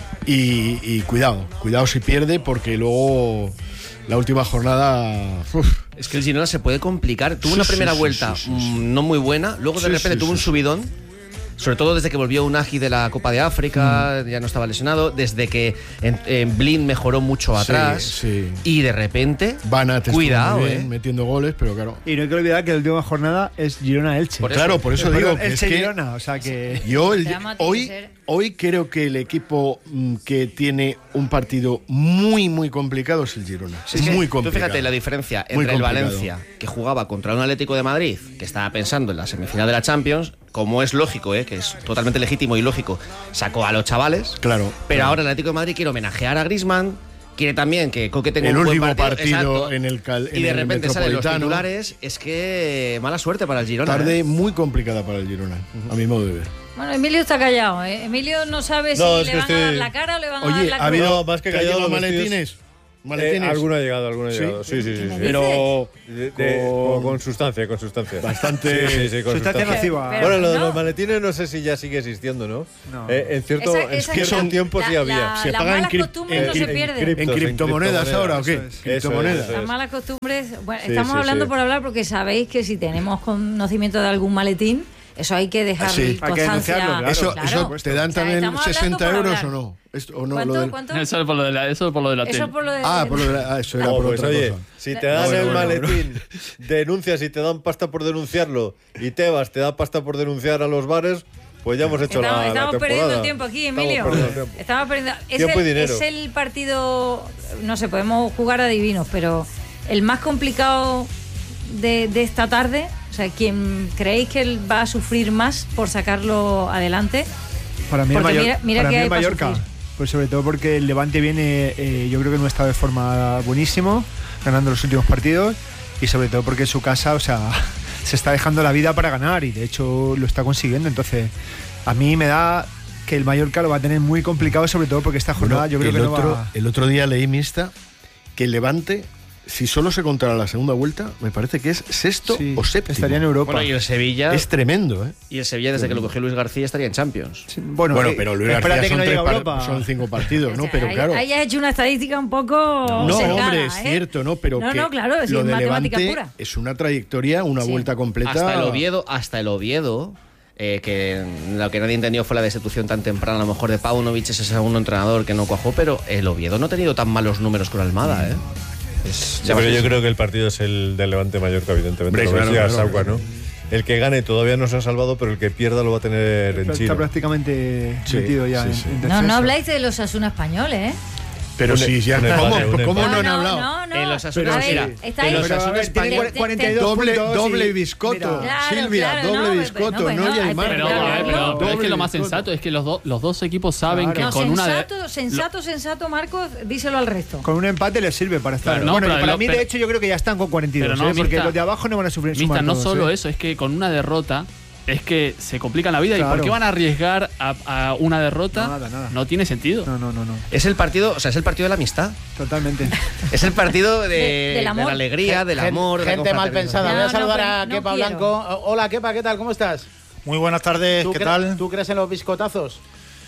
y, y cuidado, cuidado si pierde porque luego la última jornada... Uf. Es que el Girona se puede complicar. Tuvo sí, una primera sí, vuelta sí, sí, sí. no muy buena, luego de sí, repente sí, tuvo sí, un subidón. Sobre todo desde que volvió Unagi de la Copa de África, mm. ya no estaba lesionado, desde que en, en Blind mejoró mucho atrás sí, sí. y de repente, Van cuidado, bien, eh. metiendo goles, pero claro. Y no hay que olvidar que la última jornada es Girona-Elche. Por claro, por eso digo que es que Girona, o sea que yo el, hoy, hoy creo que el equipo mm, que tiene un partido muy, muy complicado es el Girona. Sí, es sí. muy complicado. Tú fíjate la diferencia entre el Valencia, que jugaba contra un Atlético de Madrid, que estaba pensando en la semifinal de la Champions, como es lógico, ¿eh? que es totalmente legítimo y lógico, sacó a los chavales. Claro. Pero claro. ahora el Atlético de Madrid quiere homenajear a Griezmann, quiere también que Coque tenga el un último buen partido, partido en el cal, en y de el repente salen los titulares. Es que mala suerte para el Girona. Tarde ¿eh? muy complicada para el Girona, uh-huh. a mi modo de ver. Bueno, Emilio está callado, ¿eh? Emilio no sabe si no, le van estoy... a dar la cara o le van Oye, a dar la ha habido no, más que callado los maletines. ¿Maletines? Eh, alguno ha llegado, alguno ha ¿Sí? llegado. Sí, sí, sí. sí. Pero de, de, con, con sustancia, con sustancia. Bastante sí, sí, sí, con sustancia nociva. Bueno, lo de los maletines no sé si ya sigue existiendo, ¿no? no. Eh, en cierto, esa, esa en cierto tiempo sí había. La, se las pagan malas en costumbres en, no se en, pierden. En, en criptomonedas ahora, ¿o qué? Eso es, Criptomonedas. eso es. Las malas costumbres. Bueno, Sí, estamos sí, hablando sí. por hablar porque sabéis que si tenemos conocimiento de algún maletín, eso hay que dejar sí. constancia. Hay que claro. Eso, claro. eso te dan O sea, también sesenta euros o no. ¿Cuánto, o no lo del... ¿cuánto? Eso es por lo de la, eso es por lo del hotel. Eso es por lo de Ah, por lo de la, ah, eso era oh, por pues otra oye, cosa. si te dan no, el no, maletín, no, no. denuncias y te dan pasta por denunciarlo, y Tebas te da pasta por denunciar a los bares, pues ya hemos hecho estamos, la, estamos la temporada. perdiendo el tiempo aquí, Emilio. Estamos perdiendo tiempo. Estamos perdiendo. Es, Tiempo el, y dinero. es el partido, no sé, podemos jugar a adivinos, pero el más complicado de, de esta tarde. O sea, ¿quién creéis que él va a sufrir más por sacarlo adelante? Para mí, el porque Mayor, mira, mira para que mí hay el para Mallorca. sufrir. Pues sobre todo porque el Levante viene, eh, yo creo que en un estado de forma buenísimo, ganando los últimos partidos, y sobre todo porque en su casa, o sea, se está dejando la vida para ganar y de hecho lo está consiguiendo. Entonces, a mí me da que el Mallorca lo va a tener muy complicado, sobre todo porque esta jornada Bueno, yo creo el que otro, no va... El otro día leí mixta que el Levante, si solo se contara la segunda vuelta, me parece que es sexto Sí, o séptimo. estaría en Europa. Bueno, y el Sevilla. Es tremendo, ¿eh? Y el Sevilla, desde que lo cogió Luis García, estaría en Champions. Sí, bueno, Bueno, eh, pero Luis espérate García que son, no tres llega a par- Europa. son cinco partidos, ¿no? Pero Ahí- claro. Ahí has hecho una estadística un poco. No, sesgada, hombre, es ¿eh? cierto, ¿no? Pero no, que no, claro, es lo de matemática Levante pura. es una trayectoria, una Sí. vuelta completa. Hasta el Oviedo, hasta el Oviedo. Eh, que lo que nadie entendió fue la destitución tan temprana, a lo mejor de Paunovic, ese segundo entrenador que no cuajó, pero el Oviedo no ha tenido tan malos números con Almada, ¿eh? Es, Sí, pero yo creo que el partido es el del Levante Mallorca, evidentemente. Hombre, Lo claro, decía claro, Sauca, claro. ¿no? El que gane todavía no se ha salvado, pero el que pierda lo va a tener en Está Chile. prácticamente Sí, metido ya sí, en, sí. en No, descenso. no habláis de los Asuna españoles, ¿eh? Pero Un- sí, ya. un empate, ¿Cómo, un ¿cómo empate. no han no, hablado? no, no. En los Asuna, Pero A ver, mira, está en ahí. los Asuna Tiene España- cuarenta y dos doble, puntos doble y- biscoto. Mira. Claro, Silvia, claro, doble no, biscoto, pues no, no, y hay hay- más. Pero, Claro, eh, pero- no. pero es que lo más Doble sensato es que los, do- los dos equipos saben Claro. que No, con una de, sensato, sensato, sensato, Marcos, díselo al resto. Con un empate les sirve para estar. Claro, no, bueno, y pero para lo- mí, pero- de hecho, yo creo que ya están con cuarenta y dos, Pero no, ¿eh? porque Mista, los de abajo no van a sufrir Mista, sumar no todos, solo ¿eh? eso, es que con una derrota es que se complican la vida. ¿Y Claro. por qué van a arriesgar a, a una derrota? No, nada, nada. No tiene sentido. No, no, no, no. Es el partido, o sea, es el partido de la amistad. Totalmente. Es el partido de, De- del amor. de la alegría, del Gen- amor. de la Gente mal confraternidad. pensada. No, Voy a no, saludar pero a no Kepa quiero. Blanco. Hola, Kepa, ¿qué tal? ¿Cómo estás? Muy buenas tardes, ¿Tú ¿qué cre- tal? ¿Tú crees en los biscotazos?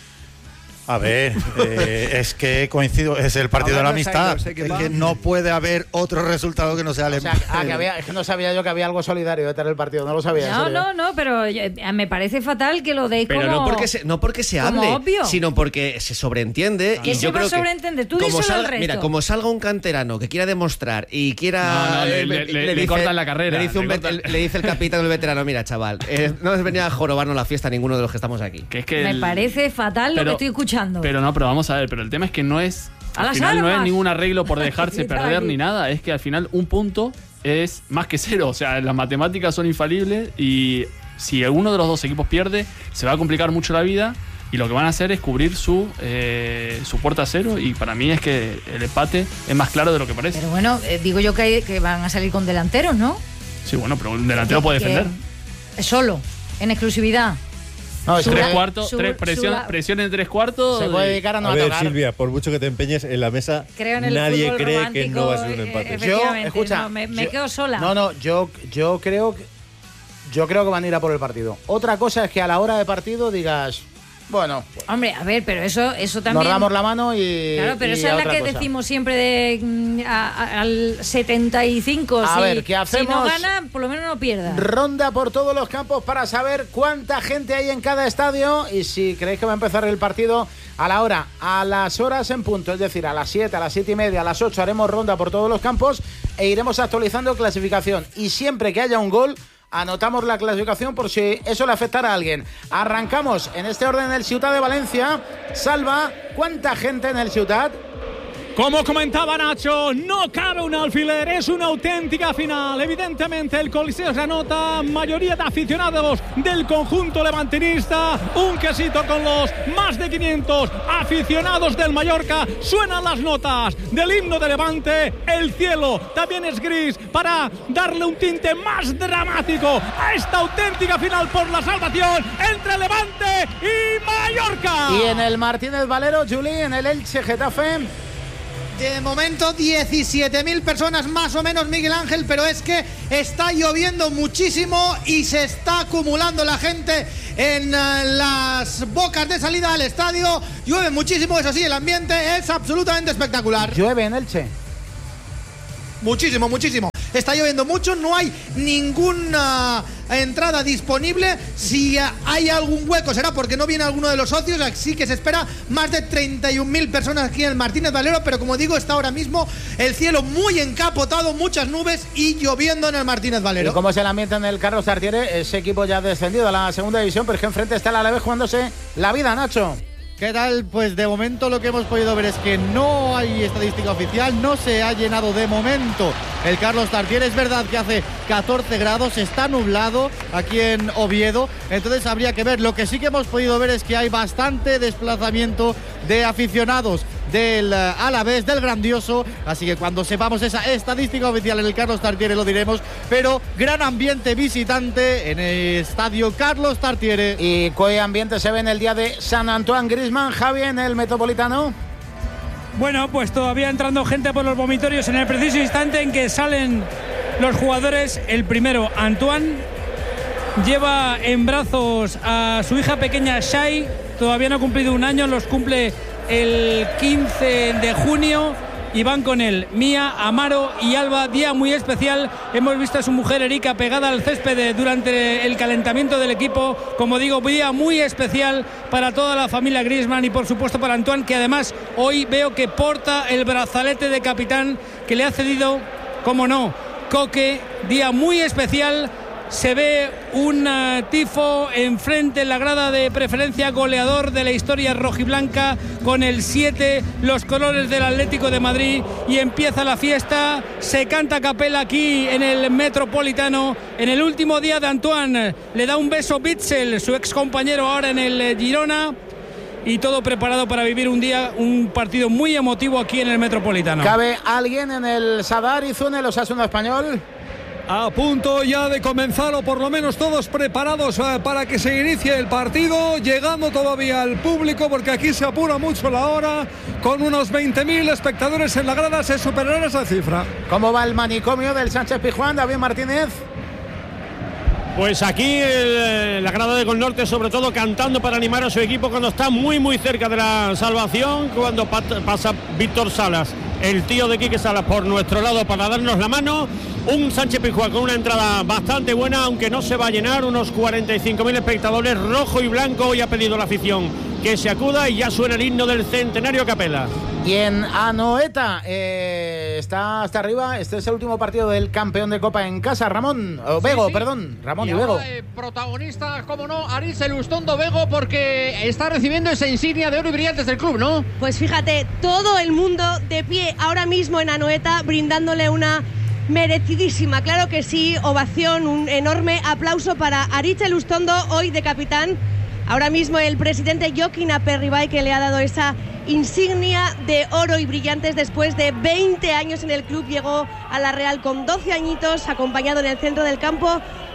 A ver, eh, es que coincido, es el partido de la Hablando de amistad. Sainz, no sé qué Es va. que no puede haber otro resultado que no sea el O sea, ah, que había, es que no sabía yo que había algo solidario detrás del partido. No lo sabía. en No, serio. no, no, pero eh, me parece fatal que lo deis Pero como. no porque se, no porque se como hable, obvio. sino porque se sobreentiende. ¿Qué y se yo va a creo que sobreentender? Tú como díselo al salga- resto. Mira, como salga un canterano que quiera demostrar y quiera. No, no, le- eh, le- le- le cortan la carrera, Le dice, un le vet- cortan- le dice el capitán del veterano: mira, chaval, eh, no os venía a jorobarnos la fiesta ninguno de los que estamos aquí. Que es que Me el- parece fatal lo pero- que estoy escuchando. Pero no, pero vamos a ver, pero el tema es que no es. ¡A Al las final no es armas! ningún arreglo por dejarse Gritar perder aquí. ni nada, es que al final un punto es más que cero. O sea, las matemáticas son infalibles y si uno de los dos equipos pierde, se va a complicar mucho la vida y lo que van a hacer es cubrir su, eh, su puerta a cero y para mí es que el empate es más claro de lo que parece. Pero bueno, eh, digo yo que, hay- que van a salir con delanteros, ¿no? Sí, bueno, pero un delantero puede Que- defender. Solo, en exclusividad. No, es tres que- cuartos, su- tres, presión, su- presión en tres cuartos. Se puede dedicar a no A ver, tocar. Silvia, por mucho que te empeñes en la mesa, Creo en el nadie fútbol cree romántico, que no va a ser un eh, empate. Yo, efectivamente, escucha, no, me, me yo- quedo sola. No, no, yo, yo creo que yo creo que van a ir a por el partido. Otra cosa es que a la hora de partido digas, bueno, Hombre, a ver, pero eso, eso también. nos damos la mano y. Claro, pero y esa a es la otra que cosa. decimos siempre de mm, a- a- al setenta y cinco. A si, ver, ¿qué si no hacemos? gana, por lo menos no pierda. Ronda por todos los campos para saber cuánta gente hay en cada estadio y si creéis que va a empezar el partido a la hora, a las horas en punto, es decir, a las siete, a las siete y media, a las ocho haremos ronda por todos los campos e iremos actualizando clasificación. Y siempre que haya un gol, anotamos la clasificación por si eso le afectara a alguien. Arrancamos en este orden el Ciutat de Valencia. Salva, ¿cuánta gente en el Ciutat? Como comentaba Nacho, no cabe un alfiler, es una auténtica final. Evidentemente el Coliseo se anota, mayoría de aficionados del conjunto levantinista, un quesito con los más de quinientos aficionados del Mallorca. Suenan las notas del himno de Levante, el cielo también es gris para darle un tinte más dramático a esta auténtica final por la salvación entre Levante y Mallorca. Y en el Martínez Valero, Juli, en el Elche Getafe. De momento diecisiete mil personas más o menos, Miguel Ángel, pero es que está lloviendo muchísimo y se está acumulando la gente en uh, las bocas de salida al estadio. Llueve muchísimo, eso sí, el ambiente es absolutamente espectacular. ¿Llueve en Elche? Muchísimo, muchísimo. Está lloviendo mucho, no hay ninguna entrada disponible. Si hay algún hueco será porque no viene alguno de los socios, así que se espera más de treinta y un mil personas aquí en el Martínez Valero, pero como digo, está ahora mismo el cielo muy encapotado, muchas nubes y lloviendo en el Martínez Valero. ¿Y cómo es el ambiente en el Carlos Tartiere? Ese equipo ya ha descendido a la segunda división, pero es que enfrente está el Alavés jugándose la vida, Nacho. ¿Qué tal? Pues de momento lo que hemos podido ver es que no hay estadística oficial, no se ha llenado de momento el Carlos Tartiere. Es verdad que hace catorce grados, está nublado aquí en Oviedo, entonces habría que ver. Lo que sí que hemos podido ver es que hay bastante desplazamiento de aficionados del uh, Alavés, del Grandioso, así que cuando sepamos esa estadística oficial en el Carlos Tartiere lo diremos, pero gran ambiente visitante en el estadio Carlos Tartiere. ¿Y qué ambiente se ve en el día de San Antoine Griezmann, Javi, en el Metropolitano? Bueno, pues todavía entrando gente por los vomitorios en el preciso instante en que salen los jugadores. El primero, Antoine, lleva en brazos a su hija pequeña Shai, todavía no ha cumplido un año, los cumple el quince de junio y van con él Mía, Amaro y Alba. Día muy especial, hemos visto a su mujer Erika pegada al césped durante el calentamiento del equipo. Como digo, día muy especial para toda la familia Griezmann y por supuesto para Antoine, que además hoy veo que porta el brazalete de capitán que le ha cedido, como no, Coque. Día muy especial. Se ve un uh, tifo enfrente en la grada de preferencia, goleador de la historia rojiblanca con el siete, los colores del Atlético de Madrid, y empieza la fiesta. Se canta a capela aquí en el Metropolitano en el último día de Antoine. Le da un beso Bitzel, su ex compañero ahora en el Girona, y todo preparado para vivir un día, un partido muy emotivo aquí en el Metropolitano. ¿Cabe alguien en el Sadar Izun, el Osasuna Español? A punto ya de comenzar, o por lo menos todos preparados eh, para que se inicie el partido, llegando todavía al público porque aquí se apura mucho la hora, con unos veinte mil espectadores en la grada se superará esa cifra. ¿Cómo va el manicomio del Sánchez Pizjuán, David Martínez? Pues aquí el, la grada de Gol Norte, sobre todo cantando para animar a su equipo cuando está muy muy cerca de la salvación, cuando pat, pasa Víctor Salas, el tío de Quique Salas, por nuestro lado para darnos la mano. Un Sánchez Pizjuán con una entrada bastante buena, aunque no se va a llenar, unos cuarenta y cinco mil espectadores, rojo y blanco. Hoy ha pedido la afición que se acuda y ya suena el himno del centenario a capela. Y en Anoeta eh, está hasta arriba. Este es el último partido del campeón de Copa en casa, Ramón, o Bego, sí, sí. perdón, Ramón y, y Bego. Eh, protagonista, como no, Aritz Elustondo Bego, porque está recibiendo esa insignia de oro y brillantes del club, ¿no? Pues fíjate, todo el mundo de pie ahora mismo en Anoeta, brindándole una merecidísima, claro que sí, ovación, un enorme aplauso para Aritz Elustondo, hoy de capitán. Ahora mismo el presidente Joaquín Aperribay, que le ha dado esa insignia de oro y brillantes después de veinte años en el club. Llegó a la Real con doce añitos, acompañado en el centro del campo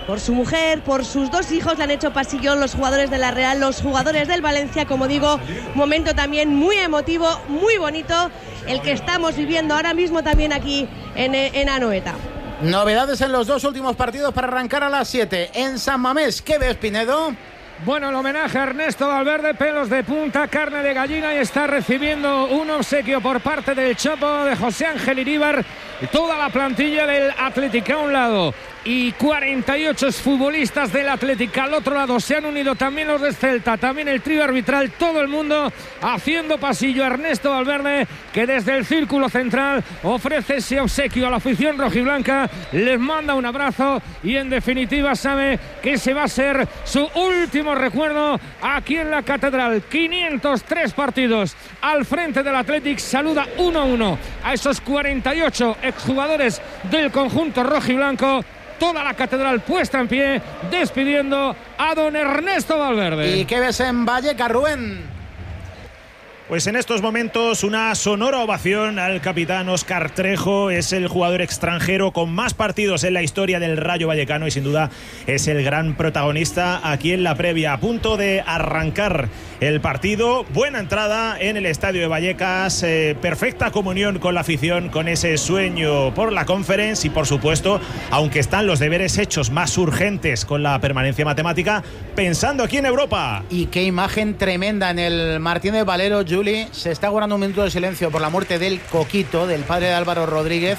por su mujer, por sus dos hijos, le han hecho pasillón los jugadores de la Real, los jugadores del Valencia, como digo, momento también muy emotivo, muy bonito, el que estamos viviendo ahora mismo también aquí en, en Anoeta. Novedades en los dos últimos partidos para arrancar a las siete. En San Mamés, ¿qué ves, Pinedo? Bueno, el homenaje a Ernesto Valverde, pelos de punta, carne de gallina, y está recibiendo un obsequio por parte del Chapo de José Ángel Iríbar. Toda la plantilla del Atlético a un lado y cuarenta y ocho futbolistas del Atlético al otro lado. Se han unido también los de Celta, también el trío arbitral, todo el mundo haciendo pasillo a Ernesto Valverde, que desde el círculo central ofrece ese obsequio a la afición rojiblanca, les manda un abrazo y en definitiva sabe que ese va a ser su último recuerdo aquí en la Catedral. quinientos tres partidos al frente del Atlético, saluda uno a uno a esos cuarenta y ocho exjugadores del conjunto rojiblanco. Toda la Catedral puesta en pie, despidiendo a don Ernesto Valverde. ¿Y qué ves en Vallecas, Rubén? Pues en estos momentos una sonora ovación al capitán Óscar Trejo. Es el jugador extranjero con más partidos en la historia del Rayo Vallecano y sin duda es el gran protagonista aquí en la previa. A punto de arrancar el partido, buena entrada en el estadio de Vallecas, eh, perfecta comunión con la afición, con ese sueño por la Conference y por supuesto, aunque están los deberes hechos más urgentes con la permanencia matemática, pensando aquí en Europa. Y qué imagen tremenda en el Martínez Valero. Juli, se está guardando un minuto de silencio por la muerte del Coquito, del padre de Álvaro Rodríguez.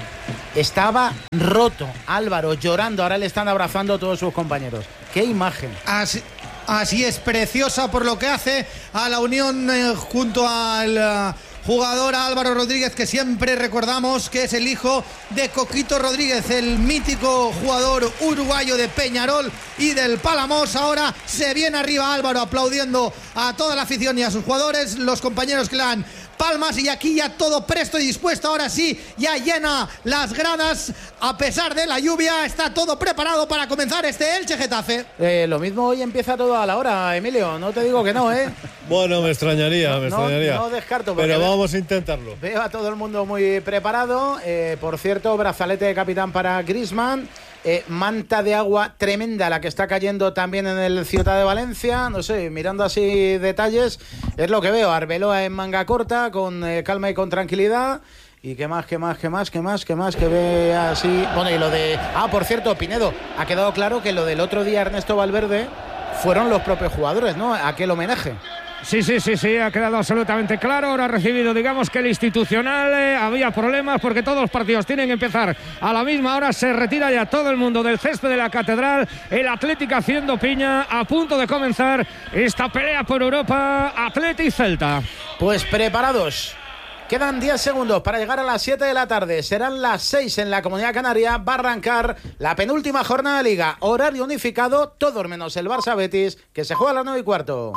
Estaba roto Álvaro, llorando, ahora le están abrazando a todos sus compañeros. ¡Qué imagen! Así, así es, preciosa por lo que hace a la unión eh, junto al uh, jugador Álvaro Rodríguez, que siempre recordamos que es el hijo de Coquito Rodríguez, el mítico jugador uruguayo de Peñarol y del Palamos. Ahora se viene arriba Álvaro aplaudiendo a toda la afición y a sus jugadores, los compañeros que le dan palmas, y aquí ya todo presto y dispuesto. Ahora sí, ya llena las gradas a pesar de la lluvia, está todo preparado para comenzar este Elche Getafe. Eh, lo mismo hoy empieza todo a la hora, Emilio, no te digo que no, ¿eh? Bueno, me extrañaría, me no, extrañaría. No descarto. Pero vamos a intentarlo. Veo a todo el mundo muy preparado. Eh, por cierto, brazalete de capitán para Griezmann. Eh, manta de agua tremenda la que está cayendo también en el Ciutat de Valencia. No sé, mirando así detalles, es lo que veo. Arbeloa en manga corta, con eh, calma y con tranquilidad. Y qué más, qué más, qué más, qué más, qué más, que ve así. Bueno, y lo de... Ah, por cierto, Pinedo, ha quedado claro que lo del otro día Ernesto Valverde fueron los propios jugadores, ¿no? Aquel homenaje. Sí, sí, sí, sí, ha quedado absolutamente claro. Ahora ha recibido, digamos que el institucional, eh, había problemas porque todos los partidos tienen que empezar a la misma hora. Se retira ya todo el mundo del césped de la Catedral. El Atlético haciendo piña, a punto de comenzar esta pelea por Europa, Atleti y Celta. Pues preparados. Quedan diez segundos para llegar a las siete de la tarde. Serán las seis en la Comunidad Canaria. Va a arrancar la penúltima jornada de Liga. Horario unificado, todos menos el Barça Betis, que se juega a las nueve y cuarto.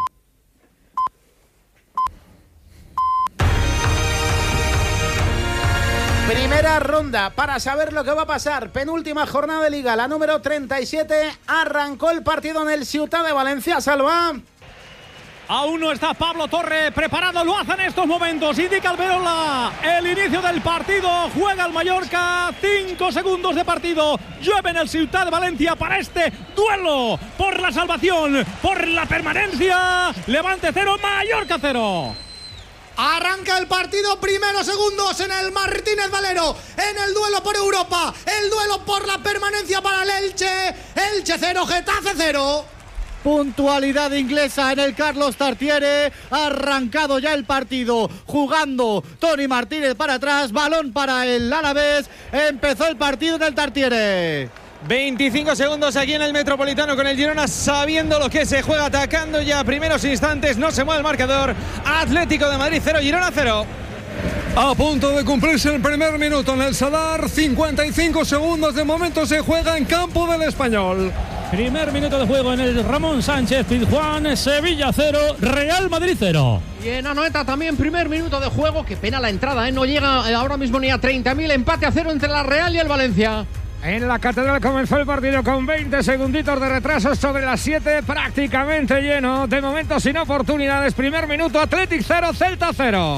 Primera ronda para saber lo que va a pasar. Penúltima jornada de Liga, la número treinta y siete. Arrancó el partido en el Ciutat de Valencia. Salva. Aún no está Pablo Torre preparado, lo hace en estos momentos. Indica Alberola el inicio del partido. Juega el Mallorca. Cinco segundos de partido. Llueve en el Ciutat de Valencia para este duelo por la salvación, por la permanencia. Levante cero, Mallorca cero. Arranca el partido, primeros segundos en el Martínez Valero, en el duelo por Europa, el duelo por la permanencia para el Elche. Elche cero, Getafe cero. Puntualidad inglesa en el Carlos Tartiere. Ha arrancado ya el partido, jugando Tony Martínez para atrás, balón para el Alavés. Empezó el partido en el Tartiere. veinticinco segundos aquí en el Metropolitano con el Girona, sabiendo lo que se juega, atacando ya primeros instantes. No se mueve el marcador. Atlético de Madrid cero, Girona cero. A punto de cumplirse el primer minuto en el Sadar. cincuenta y cinco segundos de momento se juega en campo del Español. Primer minuto de juego en el Ramón Sánchez Pizjuán. Sevilla cero, Real Madrid cero. Y en Anoeta también primer minuto de juego. Qué pena la entrada, ¿eh? No llega ahora mismo ni a treinta mil. Empate a cero entre la Real y el Valencia. En la Catedral comenzó el partido con veinte segunditos de retraso sobre las siete, prácticamente lleno. De momento sin oportunidades. Primer minuto, Athletic cero, Celta cero.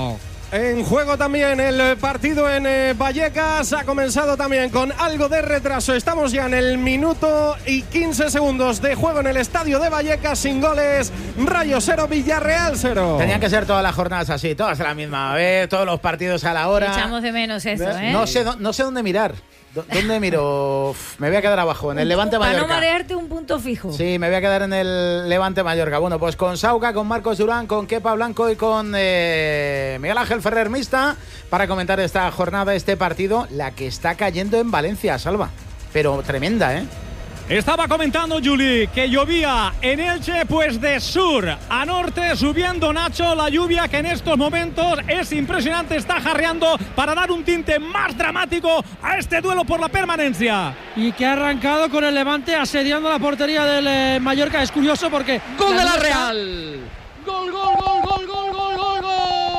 En juego también el partido en eh, Vallecas. Ha comenzado también con algo de retraso. Estamos ya en el minuto y quince segundos de juego en el estadio de Vallecas, sin goles. Rayo cero, Villarreal cero. Tenían que ser todas las jornadas así, todas a la misma vez, todos los partidos a la hora. Echamos de menos eso, ¿eh? No sé, no sé dónde mirar. ¿Dónde miro? Uf, me voy a quedar abajo, en el Levante Mallorca. Para no marearte, un punto fijo. Sí, me voy a quedar en el Levante Mallorca. Bueno, pues con Sauca, con Marcos Durán, con Kepa Blanco y con eh, Miguel Ángel Ferrer Mista para comentar esta jornada, este partido, la que está cayendo en Valencia, Salva. Pero tremenda, ¿eh? Estaba comentando Juli que llovía en Elche, pues de sur a norte, subiendo Nacho, la lluvia que en estos momentos es impresionante, está jarreando para dar un tinte más dramático a este duelo por la permanencia. Y que ha arrancado con el Levante asediando la portería del eh, Mallorca. Es curioso porque... ¡Gol de la Real! ¡Gol, gol, gol, gol, gol, gol, gol, gol!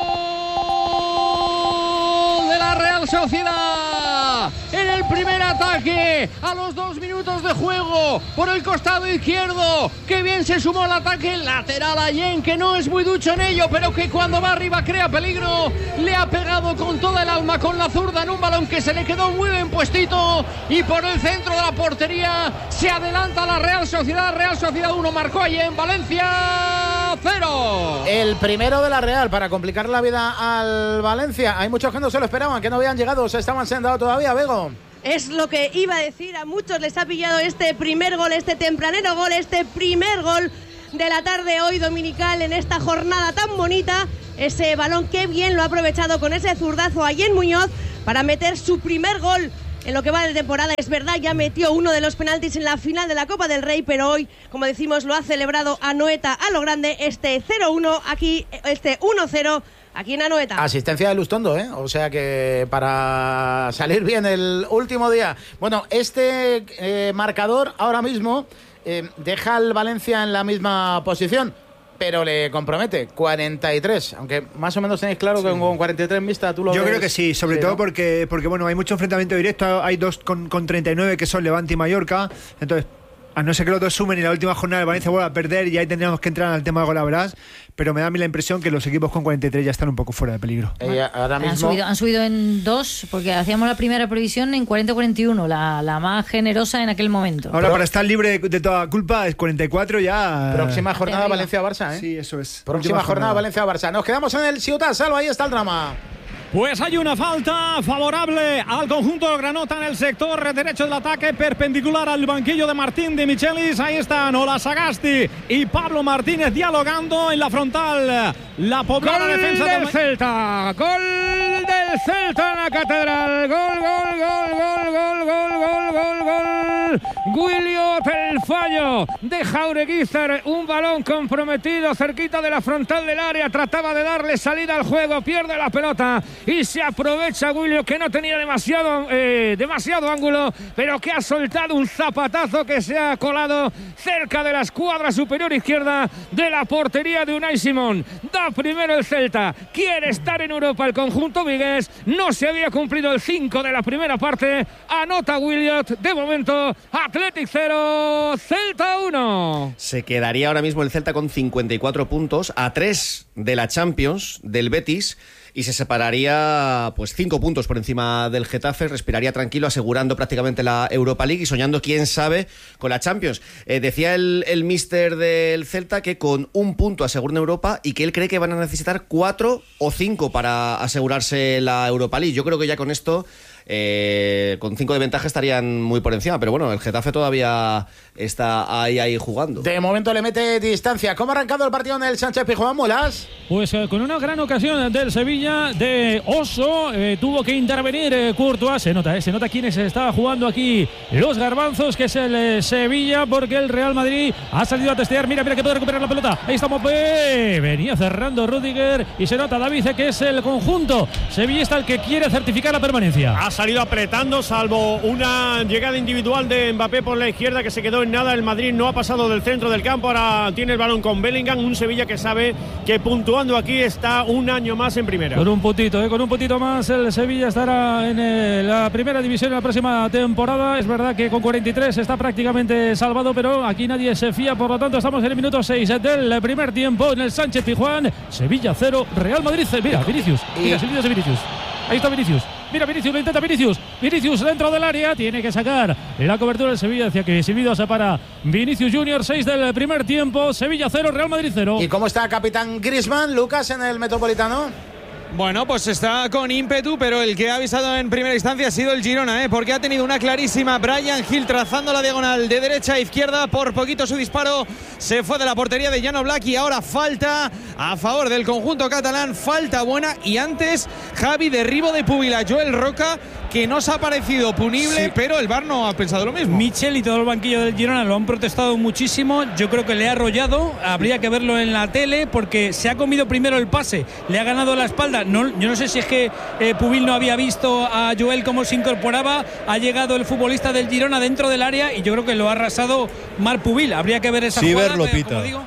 ¡De la Real Sociedad! En el primer ataque, a los dos minutos de juego, por el costado izquierdo. ¡Qué bien se sumó al ataque lateral a Yen, que no es muy ducho en ello, pero que cuando va arriba crea peligro! Le ha pegado con toda el alma con la zurda en un balón que se le quedó muy bien puestito. Y por el centro de la portería se adelanta la Real Sociedad. Real Sociedad uno, marcó a Yen. Valencia cero. El primero de la Real para complicar la vida al Valencia. Hay muchos que no se lo esperaban, que no habían llegado, se estaban sentados todavía, Bego. Es lo que iba a decir, a muchos les ha pillado este primer gol, este tempranero gol, este primer gol de la tarde hoy dominical en esta jornada tan bonita. Ese balón que bien lo ha aprovechado con ese zurdazo a Yen Muñoz para meter su primer gol en lo que va de temporada. Es verdad, ya metió uno de los penaltis en la final de la Copa del Rey, pero hoy, como decimos, lo ha celebrado Anoeta a lo grande, este cero uno aquí, este uno cero aquí en Anoeta. Asistencia de Lustondo, ¿eh? O sea que para salir bien el último día. Bueno, este eh, marcador ahora mismo eh, deja al Valencia en la misma posición, pero le compromete cuarenta y tres, aunque más o menos tenéis claro sí. que con cuarenta y tres Mista tú lo Yo ves. creo que sí, sobre sí, todo ¿no? porque, porque bueno, hay mucho enfrentamiento directo, hay dos con, con treinta y nueve que son Levante y Mallorca, entonces a no ser que los dos sumen y la última jornada de Valencia vuelva a perder y ahí tendríamos que entrar al tema de golaveras, pero me da a mí la impresión que los equipos con cuarenta y tres ya están un poco fuera de peligro. Eh, ahora mismo... han, subido, han subido en dos, porque hacíamos la primera previsión en cuarenta cuarenta y uno, la, la más generosa en aquel momento. Ahora, pero, para estar libre de toda culpa, es cuarenta y cuatro ya... Próxima jornada Valencia-Barça, ¿eh? Sí, eso es. Próxima, Próxima jornada, jornada Valencia-Barça. Nos quedamos en el Ciutat Salva, ahí está el drama. Pues hay una falta favorable al conjunto del Granota en el sector derecho del ataque, perpendicular al banquillo de Martín de Michelis. Ahí están Ola Sagasti y Pablo Martínez dialogando en la frontal. La poblada gol defensa del de... Celta, gol del Celta en la Catedral. Gol, gol, gol, gol, gol, gol, gol, gol, gol. Williot, el fallo de Jaureguizar, un balón comprometido cerquita de la frontal del área, trataba de darle salida al juego, pierde la pelota y se aprovecha Williot, que no tenía demasiado, eh, demasiado ángulo, pero que ha soltado un zapatazo que se ha colado cerca de la escuadra superior izquierda de la portería de Unai Simón. Da primero el Celta, quiere estar en Europa el conjunto vigués, no se había cumplido el cinco de la primera parte, anota Williot, de momento Athletic cero, Celta uno. Se quedaría ahora mismo el Celta con cincuenta y cuatro puntos, a tres de la Champions, del Betis, y se separaría pues cinco puntos por encima del Getafe, respiraría tranquilo, asegurando prácticamente la Europa League y soñando, quién sabe, con la Champions. Eh, decía el, el míster del Celta que con un punto aseguran Europa y que él cree que van a necesitar cuatro o cinco para asegurarse la Europa League. Yo creo que ya con esto... Eh, con cinco de ventaja estarían muy por encima, pero bueno, el Getafe todavía está ahí ahí jugando. De momento le mete distancia. ¿Cómo ha arrancado el partido en el Sánchez Pizjuán, Molas? Pues eh, con una gran ocasión del Sevilla, de Oso, eh, tuvo que intervenir eh, Courtois. Se nota, eh, se nota quiénes estaba jugando aquí los garbanzos, que es el eh, Sevilla, porque el Real Madrid ha salido a testear. Mira, mira que puede recuperar la pelota. Ahí estamos, eh, venía cerrando Rudiger y se nota, David, que es el conjunto sevillista el que quiere certificar la permanencia. Ha salido apretando, salvo una llegada individual de Mbappé por la izquierda que se quedó en nada. El Madrid no ha pasado del centro del campo, ahora tiene el balón con Bellingham, un Sevilla que sabe que puntuando aquí está un año más en primera. Con un puntito, ¿eh? con un puntito más el Sevilla estará en eh, la primera división en la próxima temporada. Es verdad que con cuarenta y tres está prácticamente salvado, pero aquí nadie se fía, por lo tanto estamos en el minuto seis del primer tiempo en el Sánchez Pizjuán. Sevilla cero, Real Madrid cero. Mira, Vinicius, mira, Vinicius de Vinicius. Ahí está Vinicius. Mira Vinicius, lo intenta Vinicius. Vinicius dentro del área. Tiene que sacar la cobertura del Sevilla. Hacia que Silvido se para. Vinicius Junior, seis del primer tiempo. Sevilla cero, Real Madrid cero. ¿Y cómo está capitán Griezmann, Lucas, en el Metropolitano? Bueno, pues está con ímpetu, pero el que ha avisado en primera instancia ha sido el Girona, ¿eh? Porque ha tenido una clarísima. Bryan Gil trazando la diagonal de derecha a izquierda. Por poquito su disparo se fue de la portería de Jan Oblak y ahora falta a favor del conjunto catalán. Falta buena y antes Javi, derribo de Púbila. Joel Roca, que no se ha parecido punible, sí, pero el V A R no ha pensado lo mismo. Michel y todo el banquillo del Girona lo han protestado muchísimo. Yo creo que le ha arrollado. Habría que verlo en la tele porque se ha comido primero el pase. Le ha ganado la espalda. No, yo no sé si es que eh, Pubil no había visto a Joel cómo se incorporaba. Ha llegado el futbolista del Girona dentro del área y yo creo que lo ha arrasado Marc Pubil. Habría que ver esa sí, jugada. Verlo, Pita. Digo.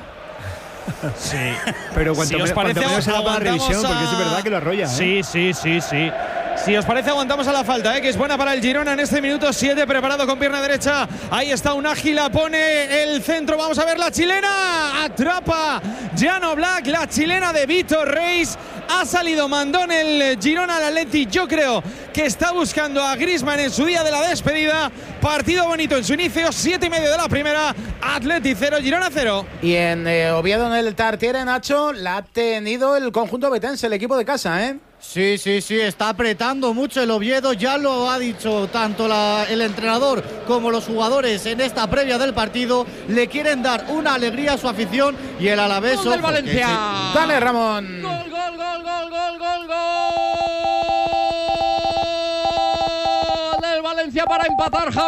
Sí. Pero cuanto, si os me, parece, cuanto menos se da para la revisión, a... porque es verdad que lo arrolla. ¿eh? Sí, sí, sí, sí. Si os parece, aguantamos a la falta, ¿eh? Que es buena para el Girona en este minuto siete, preparado con pierna derecha. Ahí está un ágil, la pone el centro. Vamos a ver la chilena. Atrapa Jan Oblak, la chilena de Víctor Reis. Ha salido mandón el Girona al Atleti. Yo creo que está buscando a Griezmann en su día de la despedida. Partido bonito en su inicio, siete y medio de la primera. Atleti cero, Girona cero. Y en eh, Oviedo, en el Tartiere, Nacho, la ha tenido el conjunto betense, el equipo de casa, ¿eh? Sí, sí, sí, está apretando mucho el Oviedo, ya lo ha dicho tanto la, el entrenador como los jugadores en esta previa del partido. Le quieren dar una alegría a su afición y el Alavés. Gol del Valencia. Sí. Dale, Ramón. Gol, gol, gol, gol, gol, gol, gol del Valencia para empatar Javi.